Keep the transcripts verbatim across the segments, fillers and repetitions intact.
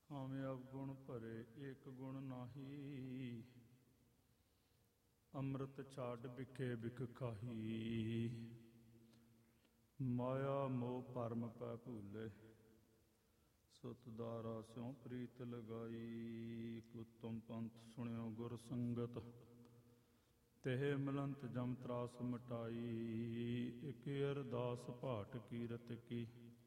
ਆਵੇਂ ਅਵਗੁਣ ਭਰੇ ਏਕ ਗੁਣ ਨਾਹੀ, ਅੰਮ੍ਰਿਤ ਛਾਡ ਬਿਖੇ ਬਿਖ ਖਾਹੀ। ਮਾਇਆ ਮੋਹ ਭਰਮ ਪੈ ਭੂਲੇ, ਸੁਤ ਦਾਰਾ ਸਿਉ ਪ੍ਰੀਤ ਲਗਾਈ। ਉਤਮ ਪੰਥ ਸੁਣਿਓ ਗੁਰ ਸੰਗਤ, ਤਹਿ ਮਿਲੰਤ ਜਮ ਤਰਾਸ ਮਿਟਾਈ। ਇਕ ਅਰਦਾਸ ਭਾਟ ਕੀਰਤ ਕੀ,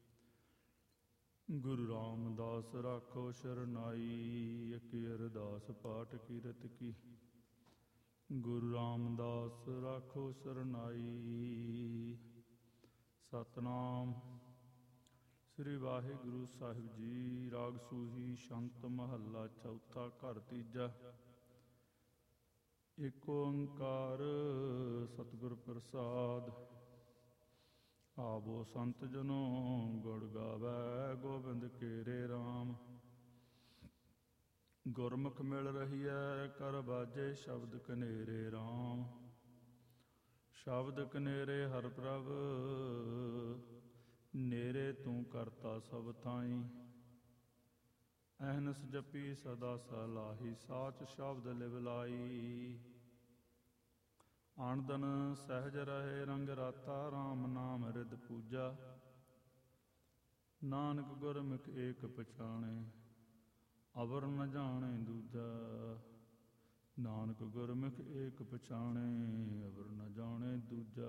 ਗੁਰੂ ਰਾਮਦਾਸ ਰਾਖੋ ਸ਼ਰਨਾਈ। ਇਕ ਅਰਦਾਸ ਪਾਠ ਕੀਰਤ ਕੀ, ਗੁਰੂ ਰਾਮਦਾਸ ਰਾਖੋ ਸ਼ਰਨਾਈ। ਸਤਨਾਮ ਸ੍ਰੀ ਵਾਹਿਗੁਰੂ ਸਾਹਿਬ ਜੀ। ਰਾਗ ਸੂਹੀ ਛੰਤ ਮਹੱਲਾ ਚੌਥਾ, ਘਰ ਤੀਜਾ। ਏਕ ਓੰਕਾਰ ਸਤਿਗੁਰ ਪ੍ਰਸਾਦ, ਆਵੋ ਸੰਤ ਜਨੋ ਗੁਣ ਗਾਵੈ। ਗੋਬਿੰਦ ਕੇਰੇ ਰਾਮ, ਗੁਰਮੁਖ ਮਿਲ ਰਹੀਐ ਕਰ ਬਾਜੇ। ਸ਼ਬਦ ਕਨੇਰੇ ਰਾਮ, ਸ਼ਬਦ ਕਨੇਰੇ ਹਰਿ ਪ੍ਰਭ। ਨੇਰੇ ਤੂੰ ਕਰਤਾ ਸਭ ਥਾਈ, ਅਹਨਸ ਜਪੀ ਸਦਾ ਸਲਾਹੀ। ਸਾਚ ਸ਼ਬਦ ਲਿਵ ਲਾਈ, ਆਣਦਨ ਸਹਿਜ ਰਹੇ ਰੰਗ ਰਾਤਾ। ਰਾਮ ਨਾਮ ਰਿਦ ਪੂਜਾ, ਨਾਨਕ ਗੁਰਮੁਖ ਏਕ ਪਛਾਣੇ। ਅਵਰ ਨ ਜਾਣੇ ਦੂਜਾ, ਨਾਨਕ ਗੁਰਮੁਖ ਏਕ ਪਛਾਣੇ। ਅਵਰ ਨ ਜਾਣੇ ਦੂਜਾ।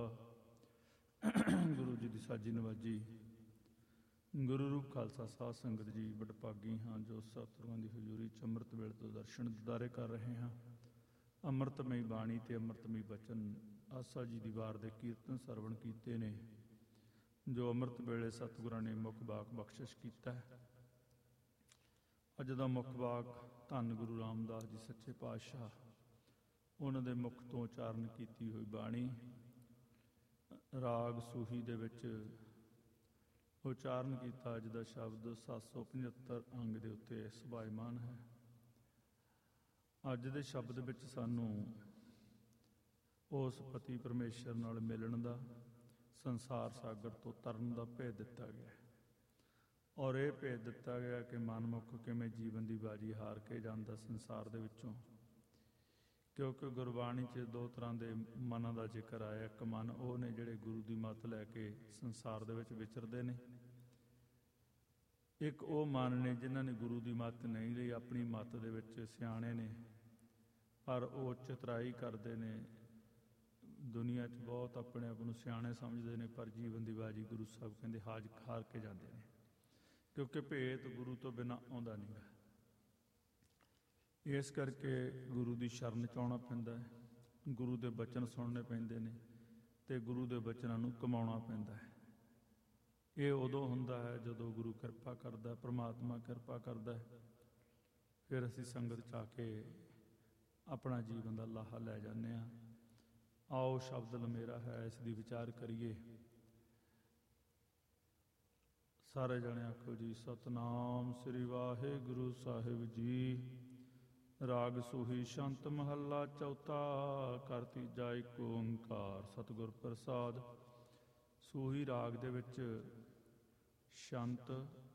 ਗੁਰੂ ਜੀ ਦੀ ਸਾਜੀ ਨਵਾਜੀ। ਗੁਰੂ ਰੂਪ ਖਾਲਸਾ ਸਾਧ ਸੰਗਤ ਜੀ, ਵਡਭਾਗੀ ਹਾਂ ਜੋ ਸਤਿਗੁਰਾਂ ਦੀ ਹਜ਼ੂਰੀ ਚ ਅੰਮ੍ਰਿਤ ਵੇਲੇ ਤੋਂ ਦਰਸ਼ਨ ਦਿਦਾਰੇ ਕਰ ਰਹੇ ਹਾਂ। ਅੰਮ੍ਰਿਤਮਈ ਬਾਣੀ ਤੇ ਅੰਮ੍ਰਿਤਮਈ ਬਚਨ ਆਸਾ ਜੀ ਦੀ ਵਾਰ ਦੇ ਕੀਰਤਨ ਸਰਵਣ ਕੀਤੇ ਨੇ, ਜੋ ਅੰਮ੍ਰਿਤ ਵੇਲੇ ਸਤਿਗੁਰਾਂ ਨੇ ਮੁੱਖ ਵਾਕ ਬਖਸ਼ਿਸ਼ ਕੀਤਾ ਹੈ। ਅੱਜ ਦਾ ਮੁੱਖ ਵਾਕ ਧੰਨ ਗੁਰੂ ਰਾਮਦਾਸ ਜੀ ਸੱਚੇ ਪਾਤਸ਼ਾਹ, ਉਹਨਾਂ ਦੇ ਮੁਖ ਤੋਂ ਉਚਾਰਨ ਕੀਤੀ ਹੋਈ ਬਾਣੀ ਰਾਗ ਸੂਹੀ ਦੇ ਵਿੱਚ ਉਚਾਰਨ ਕੀਤਾ। ਅੱਜ ਦਾ ਸ਼ਬਦ ਸੱਤ ਸੌ ਪਝੱਤਰ ਅੰਗ ਦੇ ਉੱਤੇ ਸੁਭਾਇਮਾਨ ਹੈ। ਅੱਜ ਦੇ ਸ਼ਬਦ ਵਿੱਚ ਸਾਨੂੰ ਉਸ ਪਤੀ ਪਰਮੇਸ਼ਰ ਨਾਲ ਮਿਲਣ ਦਾ, ਸੰਸਾਰ ਸਾਗਰ ਤੋਂ ਤਰਨ ਦਾ ਭੇਦ ਦਿੱਤਾ ਗਿਆ, ਔਰ ਇਹ ਭੇਦ ਦਿੱਤਾ ਗਿਆ ਕਿ ਮਨਮੁੱਖ ਕਿਵੇਂ ਜੀਵਨ ਦੀ ਬਾਜੀ ਹਾਰ ਕੇ ਜਾਂਦਾ ਸੰਸਾਰ ਦੇ ਵਿੱਚੋਂ। ਕਿਉਂਕਿ ਗੁਰਬਾਣੀ 'ਚ ਦੋ ਤਰ੍ਹਾਂ ਦੇ ਮਨਾਂ ਦਾ ਜ਼ਿਕਰ ਆਇਆ। ਇੱਕ ਮਨ ਉਹ ਨੇ ਜਿਹੜੇ ਗੁਰੂ ਦੀ ਮੱਤ ਲੈ ਕੇ ਸੰਸਾਰ ਦੇ ਵਿੱਚ ਵਿਚਰਦੇ ਨੇ। ਇੱਕ ਉਹ ਮਨ ਨੇ ਜਿਨ੍ਹਾਂ ਨੇ ਗੁਰੂ ਦੀ ਮੱਤ ਨਹੀਂ ਲਈ, ਆਪਣੀ ਮੱਤ ਦੇ ਵਿੱਚ ਸਿਆਣੇ ਨੇ, ਪਰ ਉਹ ਚਤਰਾਈ ਕਰਦੇ ਨੇ। ਦੁਨੀਆ 'ਚ ਬਹੁਤ ਆਪਣੇ ਆਪ ਨੂੰ ਸਿਆਣੇ ਸਮਝਦੇ ਨੇ, ਪਰ ਜੀਵਨ ਦੀ ਬਾਜੀ ਗੁਰੂ ਸਾਹਿਬ ਕਹਿੰਦੇ ਹਾਜ ਹਾਰ ਕੇ ਜਾਂਦੇ ਨੇ। ਕਿਉਂਕਿ ਭੇਤ ਗੁਰੂ ਤੋਂ ਬਿਨਾਂ ਆਉਂਦਾ ਨਹੀਂ ਗਾ। ਇਸ ਕਰਕੇ ਗੁਰੂ ਦੀ ਸ਼ਰਨ 'ਚ ਆਉਣਾ ਪੈਂਦਾ ਹੈ, ਗੁਰੂ ਦੇ ਬਚਨ ਸੁਣਨੇ ਪੈਂਦੇ ਨੇ, ਅਤੇ ਗੁਰੂ ਦੇ ਬਚਨਾਂ ਨੂੰ ਕਮਾਉਣਾ ਪੈਂਦਾ ਹੈ। ਇਹ ਉਦੋਂ ਹੁੰਦਾ ਹੈ ਜਦੋਂ ਗੁਰੂ ਕਿਰਪਾ ਕਰਦਾ, ਪ੍ਰਮਾਤਮਾ ਕਿਰਪਾ ਕਰਦਾ, ਫਿਰ ਅਸੀਂ ਸੰਗਤ 'ਚ ਆ ਕੇ ਆਪਣਾ ਜੀਵਨ ਦਾ ਲਾਹਾ ਲੈ ਜਾਂਦੇ ਹਾਂ। ਆਓ ਸ਼ਬਦ ਲਮੇਰਾ ਹੈ, ਇਸ ਦੀ ਵਿਚਾਰ ਕਰੀਏ। ਸਾਰੇ ਜਣੇ ਆਖੋ ਜੀ ਸਤਨਾਮ ਸ੍ਰੀ ਵਾਹਿਗੁਰੂ ਸਾਹਿਬ ਜੀ। ਰਾਗ ਸੂਹੀ ਛੰਤ ਮਹੱਲਾ ਚੌਥਾ, ਘਰ ਤੀਜਾ। ਏਕ ਓੰਕਾਰ ਸਤਿਗੁਰ ਪ੍ਰਸਾਦ। ਸੂਹੀ ਰਾਗ ਦੇ ਵਿੱਚ ਛੰਤ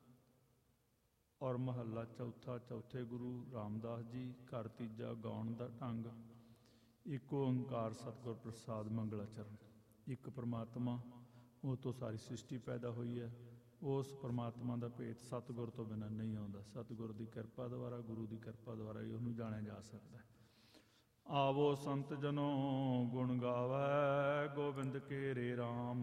ਔਰ ਮਹੱਲਾ ਚੌਥਾ, ਚੌਥੇ ਗੁਰੂ ਰਾਮਦਾਸ ਜੀ। ਘਰ ਤੀਜਾ ਗਾਉਣ ਦਾ ਢੰਗ। ਇੱਕ ਓੰਕਾਰ ਸਤਿਗੁਰ ਪ੍ਰਸਾਦ ਮੰਗਲਾਚਰਨ। ਇੱਕ ਪਰਮਾਤਮਾ, ਉਹ ਤੋਂ ਸਾਰੀ ਸ੍ਰਿਸ਼ਟੀ ਪੈਦਾ ਹੋਈ ਹੈ। ਉਸ ਪਰਮਾਤਮਾ ਦਾ ਭੇਤ ਸਤਿਗੁਰ ਤੋਂ ਬਿਨਾਂ ਨਹੀਂ ਆਉਂਦਾ। ਸਤਿਗੁਰ ਦੀ ਕਿਰਪਾ ਦੁਆਰਾ, ਗੁਰੂ ਦੀ ਕਿਰਪਾ ਦੁਆਰਾ ਹੀ ਉਹਨੂੰ ਜਾਣਿਆ ਜਾ ਸਕਦਾ ਹੈ। ਆਵੋ ਸੰਤ ਜਨੋ ਗੁਣ ਗਾਵੈ, ਗੋਬਿੰਦ ਕੇਰੇ ਰਾਮ।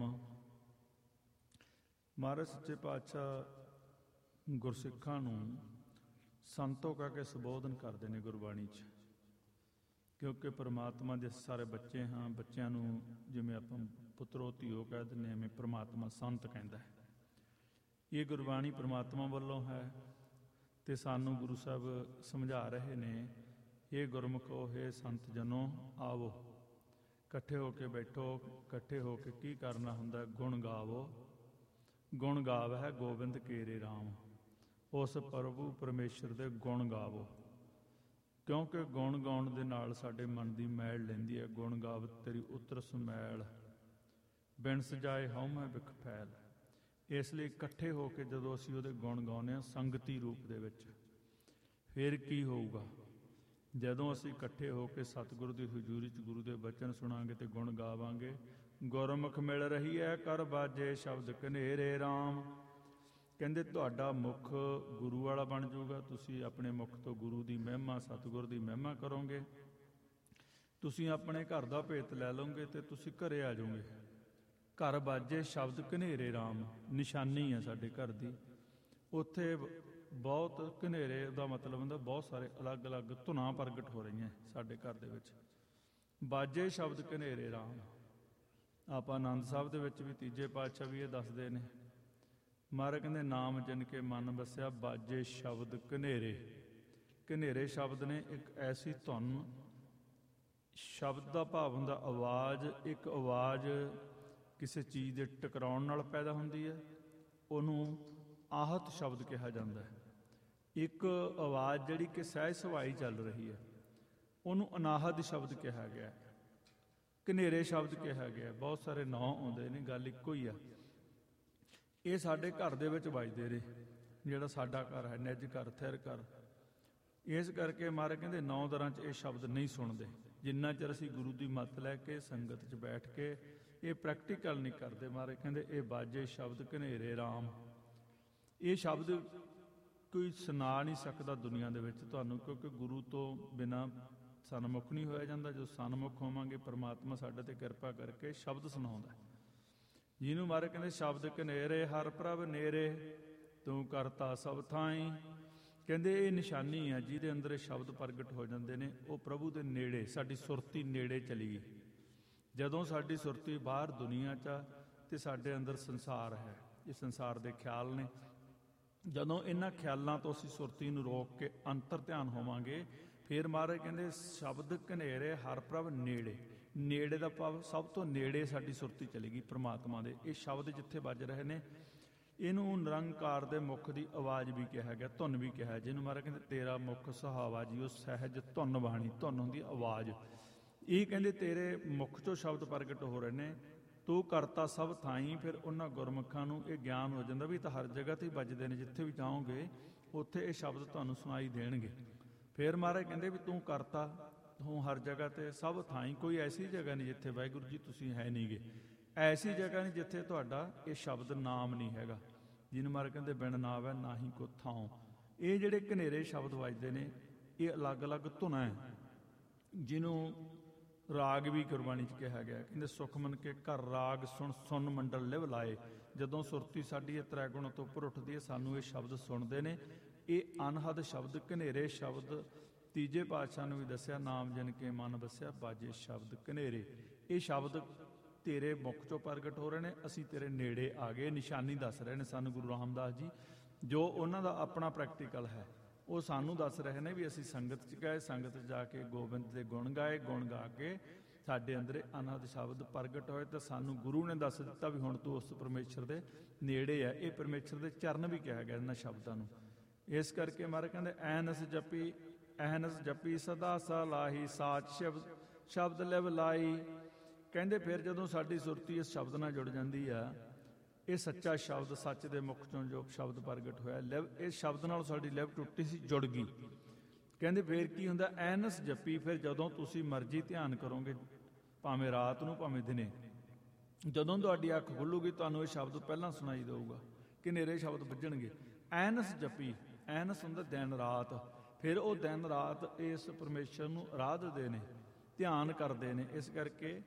ਮਹਾਰਾਜ ਸੱਚੇ ਪਾਤਸ਼ਾਹ ਗੁਰਸਿੱਖਾਂ ਨੂੰ ਸੰਤੋ ਕਹਿ ਕੇ ਸੰਬੋਧਨ ਕਰਦੇ ਨੇ ਗੁਰਬਾਣੀ 'ਚ। ਕਿਉਂਕਿ ਪਰਮਾਤਮਾ ਦੇ ਸਾਰੇ ਬੱਚੇ ਹਾਂ। ਬੱਚਿਆਂ ਨੂੰ ਜਿਵੇਂ ਆਪਾਂ ਪੁੱਤਰੋ ਧੀਓ ਕਹਿ ਦਿੰਦੇ, ਐਵੇਂ ਪਰਮਾਤਮਾ ਸੰਤ ਕਹਿੰਦਾ ਹੈ। ਇਹ ਗੁਰਬਾਣੀ ਪਰਮਾਤਮਾ ਵੱਲੋਂ ਹੈ ਅਤੇ ਸਾਨੂੰ ਗੁਰੂ ਸਾਹਿਬ ਸਮਝਾ ਰਹੇ ਨੇ, ਇਹ ਗੁਰਮੁਖੋ, ਇਹ ਸੰਤ ਜਨੋ, ਆਵੋ ਇਕੱਠੇ ਹੋ ਕੇ ਬੈਠੋ। ਇਕੱਠੇ ਹੋ ਕੇ ਕੀ ਕਰਨਾ ਹੁੰਦਾ? ਗੁਣ ਗਾਵੋ। ਗੁਣ ਗਾਵ ਹੈ ਗੋਬਿੰਦ ਕੇਰੇ ਰਾਮ। ਉਸ ਪ੍ਰਭੂ ਪਰਮੇਸ਼ਰ ਦੇ ਗੁਣ ਗਾਵੋ, ਕਿਉਂਕਿ ਗੁਣ ਗਾਉਣ ਦੇ ਨਾਲ ਸਾਡੇ ਮਨ ਦੀ ਮੈਲ ਲੈਂਦੀ ਹੈ। ਗੁਣ ਗਾਵ ਤੇਰੀ ਉਤਰਸ ਮੈਲ, ਬਿਨ ਸਜਾਏ ਹਉਮੈ ਬਿਖ ਫੈਲ। ਇਸ ਲਈ ਇਕੱਠੇ ਹੋ ਕੇ ਜਦੋਂ ਅਸੀਂ ਉਹਦੇ ਗੁਣ ਗਾਉਂਦੇ ਹਾਂ ਸੰਗਤੀ ਰੂਪ ਦੇ ਵਿੱਚ, ਫਿਰ ਕੀ ਹੋਊਗਾ? ਜਦੋਂ ਅਸੀਂ ਇਕੱਠੇ ਹੋ ਕੇ ਸਤਿਗੁਰੂ ਦੀ ਹਜ਼ੂਰੀ 'ਚ ਗੁਰੂ ਦੇ ਬਚਨ ਸੁਣਾਂਗੇ ਤੇ ਗੁਣ ਗਾਵਾਂਗੇ, ਗੁਰਮੁਖ ਮਿਲ ਰਹੀ ਹੈ ਕਰ ਬਾਜੇ ਸ਼ਬਦ ਕਨੇਰੇ ਰਾਮ। ਕਹਿੰਦੇ ਤੁਹਾਡਾ ਮੁੱਖ ਗੁਰੂ ਵਾਲਾ ਬਣ ਜਾਊਗਾ। ਤੁਸੀਂ ਆਪਣੇ ਮੁੱਖ ਤੋਂ ਗੁਰੂ ਦੀ ਮਹਿਮਾ, ਸਤਿਗੁਰ ਦੀ ਮਹਿਮਾ ਕਰੋਗੇ। ਤੁਸੀਂ ਆਪਣੇ ਘਰ ਦਾ ਭੇਤ ਲੈ ਲਓਗੇ ਤੇ ਤੁਸੀਂ ਘਰੇ ਆ ਜਾਓਗੇ। ਘਰ ਬਾਜੇ ਸ਼ਬਦ ਕਨੇਰੇ ਰਾਮ ਨਿਸ਼ਾਨੀ ਹੈ ਸਾਡੇ ਘਰ ਦੀ। ਉੱਥੇ ਬਹੁਤ ਘਨੇਰੇ ਦਾ ਮਤਲਬ ਹੁੰਦਾ ਬਹੁਤ ਸਾਰੇ ਅਲੱਗ ਅਲੱਗ ਧੁਨਾਂ ਪ੍ਰਗਟ ਹੋ ਰਹੀਆਂ ਸਾਡੇ ਘਰ ਦੇ ਵਿੱਚ। ਬਾਜੇ ਸ਼ਬਦ ਕਨੇਰੇ ਰਾਮ। ਆਪਾਂ ਆਨੰਦ ਸਾਹਿਬ ਦੇ ਵਿੱਚ ਵੀ ਤੀਜੇ ਪਾਤਸ਼ਾਹ ਵੀ ਇਹ ਦੱਸਦੇ ਨੇ। ਮਹਾਰਾਜ ਕਹਿੰਦੇ ਨਾਮ ਜਿਨ ਕੇ ਮਨ ਵਸਿਆ ਬਾਜੇ ਸ਼ਬਦ ਕਨੇਰੇ। ਕਨੇਰੇ ਸ਼ਬਦ ਨੇ ਇੱਕ ਐਸੀ ਧੁਨ, ਸ਼ਬਦ ਦਾ ਭਾਵ ਹੁੰਦਾ ਆਵਾਜ਼। ਇੱਕ ਆਵਾਜ਼ ਕਿਸੇ ਚੀਜ਼ ਦੇ ਟਕਰਾਉਣ ਨਾਲ ਪੈਦਾ ਹੁੰਦੀ ਹੈ, ਉਹਨੂੰ ਆਹਤ ਸ਼ਬਦ ਕਿਹਾ ਜਾਂਦਾ ਹੈ। ਇੱਕ ਆਵਾਜ਼ ਜਿਹੜੀ ਕਿ ਸਹਿਜ ਸੁਭਾਈ ਚੱਲ ਰਹੀ ਹੈ, ਉਹਨੂੰ ਅਨਾਹਦ ਸ਼ਬਦ ਕਿਹਾ ਗਿਆ, ਕਨੇਰੇ ਸ਼ਬਦ ਕਿਹਾ ਗਿਆ। ਬਹੁਤ ਸਾਰੇ ਨਾਂ ਆਉਂਦੇ ਨੇ, ਗੱਲ ਇੱਕੋ ਹੀ ਆ। ਇਹ ਸਾਡੇ ਘਰ ਦੇ ਵਿੱਚ ਵੱਜਦੇ ਰਹੇ, ਜਿਹੜਾ ਸਾਡਾ ਘਰ ਹੈ, ਨਿੱਜ ਘਰ, ਥਿਰ ਘਰ। ਇਸ ਕਰਕੇ ਮਹਾਰਾਜ ਕਹਿੰਦੇ ਨੌ ਦਰਾਂ 'ਚ ਇਹ ਸ਼ਬਦ ਨਹੀਂ ਸੁਣਦੇ ਜਿੰਨਾ ਚਿਰ ਅਸੀਂ ਗੁਰੂ ਦੀ ਮੱਤ ਲੈ ਕੇ ਸੰਗਤ 'ਚ ਬੈਠ ਕੇ ਇਹ ਪ੍ਰੈਕਟੀਕਲ ਨਹੀਂ ਕਰਦੇ। ਮਹਾਰਾਜ ਕਹਿੰਦੇ ਇਹ ਬਾਜੇ ਸ਼ਬਦ ਕਨੇਰੇ ਰਾਮ। ਇਹ ਸ਼ਬਦ ਕੋਈ ਸੁਣਾ ਨਹੀਂ ਸਕਦਾ ਦੁਨੀਆ ਦੇ ਵਿੱਚ ਤੁਹਾਨੂੰ, ਕਿਉਂਕਿ ਗੁਰੂ ਤੋਂ ਬਿਨਾਂ ਸਨਮੁਖ ਨਹੀਂ ਹੋਇਆ ਜਾਂਦਾ। ਜਦੋਂ ਸਨਮੁਖ ਹੋਵਾਂਗੇ ਪਰਮਾਤਮਾ ਸਾਡੇ ਤੇ ਕਿਰਪਾ ਕਰਕੇ ਸ਼ਬਦ ਸੁਣਾਉਂਦਾ। ਜਿਹਨੂੰ ਮਹਾਰਾਜ ਕਹਿੰਦੇ ਸ਼ਬਦ ਕਨੇਰੇ ਹਰ ਪ੍ਰਭ ਨੇਰੇ ਤੂੰ ਕਰਤਾ ਸਭ ਥਾਈਂ। ਕਹਿੰਦੇ ਇਹ ਨਿਸ਼ਾਨੀ ਆ ਜਿਹਦੇ ਅੰਦਰ ਇਹ ਸ਼ਬਦ ਪ੍ਰਗਟ ਹੋ ਜਾਂਦੇ ਨੇ। ਉਹ ਪ੍ਰਭੂ ਦੇ ਨੇੜੇ, ਸਾਡੀ ਸੁਰਤੀ ਨੇੜੇ ਚਲੀ ਗਈ। ਜਦੋਂ ਸਾਡੀ ਸੁਰਤੀ ਬਾਹਰ ਦੁਨੀਆ 'ਚ ਆ ਤੇ ਸਾਡੇ ਅੰਦਰ ਸੰਸਾਰ ਹੈ, ਇਹ ਸੰਸਾਰ ਦੇ ਖਿਆਲ ਨੇ। ਜਦੋਂ ਇਹਨਾਂ ਖਿਆਲਾਂ ਤੋਂ ਅਸੀਂ ਸੁਰਤੀ ਨੂੰ ਰੋਕ ਕੇ ਅੰਤਰ ਧਿਆਨ ਹੋਵਾਂਗੇ, ਫਿਰ ਮਹਾਰਾਜ ਕਹਿੰਦੇ ਸ਼ਬਦ ਕਨੇਰੇ ਹਰ ਪ੍ਰਭ ਨੇੜੇ। ਨੇੜੇ ਦਾ ਭਾਵ ਸਭ ਤੋਂ ਨੇੜੇ ਸਾਡੀ ਸੁਰਤੀ ਚਲੇਗੀ ਪ੍ਰਮਾਤਮਾ ਦੇ। ਇਹ ਸ਼ਬਦ ਜਿੱਥੇ ਵੱਜ ਰਹੇ ਨੇ, ਇਹਨੂੰ ਨਿਰੰਕਾਰ ਦੇ ਮੁੱਖ ਦੀ ਆਵਾਜ਼ ਵੀ ਕਿਹਾ ਗਿਆ, ਧੁਨ ਵੀ ਕਿਹਾ, ਜਿਹਨੂੰ ਮਹਾਰਾਜ ਕਹਿੰਦੇ ਤੇਰਾ ਮੁੱਖ ਸੁਹਾਵਾ ਜੀ ਉਹ ਸਹਿਜ ਧੁਨ ਬਾਣੀ। ਧੁਨ ਹੁੰਦੀ ਆਵਾਜ਼। ਇਹ ਕਹਿੰਦੇ ਤੇਰੇ ਮੁੱਖ 'ਚੋਂ ਸ਼ਬਦ ਪ੍ਰਗਟ ਹੋ ਰਹੇ ਨੇ, ਤੂੰ ਕਰਤਾ ਸਭ ਥਾਈਂ। ਫਿਰ ਉਹਨਾਂ ਗੁਰਮੁਖਾਂ ਨੂੰ ਇਹ ਗਿਆਨ ਹੋ ਜਾਂਦਾ ਵੀ ਤਾਂ ਹਰ ਜਗ੍ਹਾ 'ਤੇ ਵੱਜਦੇ ਨੇ, ਜਿੱਥੇ ਵੀ ਜਾਓਗੇ ਉੱਥੇ ਇਹ ਸ਼ਬਦ ਤੁਹਾਨੂੰ ਸੁਣਾਈ ਦੇਣਗੇ। ਫਿਰ ਮਹਾਰਾਜ ਕਹਿੰਦੇ ਵੀ ਤੂੰ ਕਰਤਾ, ਤੂੰ ਹਰ ਜਗ੍ਹਾ 'ਤੇ ਸਭ ਥਾਈਂ। ਕੋਈ ਐਸੀ ਜਗ੍ਹਾ ਨਹੀਂ ਜਿੱਥੇ ਵਾਹਿਗੁਰੂ ਜੀ ਤੁਸੀਂ ਹੈ ਨਹੀਂ ਗੇ। ਐਸੀ ਜਗ੍ਹਾ ਨਹੀਂ ਜਿੱਥੇ ਤੁਹਾਡਾ ਇਹ ਸ਼ਬਦ ਨਾਮ ਨਹੀਂ ਹੈਗਾ, ਜਿਹਨੂੰ ਮਹਾਰਾਜ ਕਹਿੰਦੇ ਬਿਨ ਨਾਮ ਹੈ ਨਾ ਹੀ ਕੋ ਥਾਂ। ਇਹ ਜਿਹੜੇ ਘਨੇਰੇ ਸ਼ਬਦ ਵੱਜਦੇ ਨੇ, ਇਹ ਅਲੱਗ ਅਲੱਗ ਧੁਨਾਂ ਹੈ, ਜਿਹਨੂੰ ਰਾਗ ਵੀ ਗੁਰਬਾਣੀ 'ਚ ਕਿਹਾ ਗਿਆ। ਕਹਿੰਦੇ ਸੁਖ ਮਨ ਕੇ ਘਰ ਰਾਗ ਸੁਣ ਸੁਣ ਮੰਡਲ ਲਿਵ ਲਾਏ। ਜਦੋਂ ਸੁਰਤੀ ਸਾਡੀ ਇਹ ਤ੍ਰੈ ਗੁਣ ਤੋਂ ਉੱਪਰ ਉੱਠਦੀ ਹੈ, ਸਾਨੂੰ ਇਹ ਸ਼ਬਦ ਸੁਣਦੇ ਨੇ। ਇਹ ਅਨਹਦ ਸ਼ਬਦ, ਘਨੇਰੇ ਸ਼ਬਦ ਤੀਜੇ ਪਾਤਸ਼ਾਹ ਨੂੰ ਵੀ ਦੱਸਿਆ, ਨਾਮ ਜਿਨ ਕੇ ਮਨ ਵਸਿਆ ਬਾਜੇ ਸ਼ਬਦ ਘਨੇਰੇ। ਇਹ ਸ਼ਬਦ ਤੇਰੇ ਮੁੱਖ 'ਚੋਂ ਪ੍ਰਗਟ ਹੋ ਰਹੇ ਨੇ, ਅਸੀਂ ਤੇਰੇ ਨੇੜੇ ਆ ਗਏ। ਨਿਸ਼ਾਨੀ ਦੱਸ ਰਹੇ ਨੇ ਸਾਨੂੰ ਗੁਰੂ ਰਾਮਦਾਸ ਜੀ, ਜੋ ਉਹਨਾਂ ਦਾ ਆਪਣਾ ਪ੍ਰੈਕਟੀਕਲ ਹੈ। ਉਹ ਸਾਨੂੰ ਦੱਸ ਰਹੇ ਨੇ ਵੀ ਅਸੀਂ ਸੰਗਤ 'ਚ ਗਏ, ਸੰਗਤ 'ਚ ਜਾ ਕੇ ਗੋਬਿੰਦ ਦੇ ਗੁਣ ਗਾਏ, ਗੁਣ ਗਾ ਕੇ ਸਾਡੇ ਅੰਦਰ ਅਨਹਦ ਸ਼ਬਦ ਪ੍ਰਗਟ ਹੋਏ। ਤਾਂ ਸਾਨੂੰ ਗੁਰੂ ਨੇ ਦੱਸ ਦਿੱਤਾ ਵੀ ਹੁਣ ਤੂੰ ਉਸ ਪਰਮੇਸ਼ਰ ਦੇ ਨੇੜੇ ਆ। ਇਹ ਪਰਮੇਸ਼ਰ ਦੇ ਚਰਨ ਵੀ ਕਿਹਾ ਗਿਆ ਇਹਨਾਂ ਸ਼ਬਦਾਂ ਨੂੰ। ਇਸ ਕਰਕੇ ਮਹਾਰਾਜ ਕਹਿੰਦੇ ਐਨਸ ਜਪੀ ਐਨਸ ਜਪੀ ਸਦਾ ਸਲਾਹੀ ਸਾਚ ਸ਼ਬਦ ਸ਼ਬਦ ਲਿਵ ਲਾਈ। ਕਹਿੰਦੇ ਫਿਰ ਜਦੋਂ ਸਾਡੀ ਸੁਰਤੀ ਇਸ ਸ਼ਬਦ ਨਾਲ ਜੁੜ ਜਾਂਦੀ ਆ, ਇਹ ਸੱਚਾ ਸ਼ਬਦ, ਸੱਚ ਦੇ ਮੁਖ ਚੋਂ ਜੋ ਸ਼ਬਦ ਪ੍ਰਗਟ ਹੋਇਆ, ਲਿਵ, ਇਸ ਸ਼ਬਦ ਨਾਲ ਸਾਡੀ ਲਿਵ ਟੁੱਟੀ ਸੀ, ਜੁੜ ਗਈ। ਕਹਿੰਦੇ ਫਿਰ ਕੀ ਹੁੰਦਾ? ਐਨਸ ਜਪੀ। ਫਿਰ ਜਦੋਂ ਤੁਸੀਂ ਮਰਜ਼ੀ ਧਿਆਨ ਕਰੋਗੇ, ਭਾਵੇਂ ਰਾਤ ਨੂੰ ਭਾਵੇਂ ਦਿਨੇ, ਜਦੋਂ ਤੁਹਾਡੀ ਅੱਖ ਖੁੱਲੂਗੀ ਤੁਹਾਨੂੰ ਇਹ ਸ਼ਬਦ ਪਹਿਲਾਂ ਸੁਣਾਈ ਦੇਊਗਾ, ਘਨੇਰੇ ਸ਼ਬਦ ਵੱਜਣਗੇ। ਐਨਸ ਜਪੀ, ਐਨਸ ਹੁੰਦਾ ਦਿਨ ਰਾਤ। ਫਿਰ ਉਹ ਦਿਨ ਰਾਤ ਇਸ ਪਰਮੇਸ਼ਰ ਨੂੰ ਆਰਾਧਦੇ ਨੇ, ਧਿਆਨ ਕਰਦੇ ਨੇ। ਇਸ ਕਰਕੇ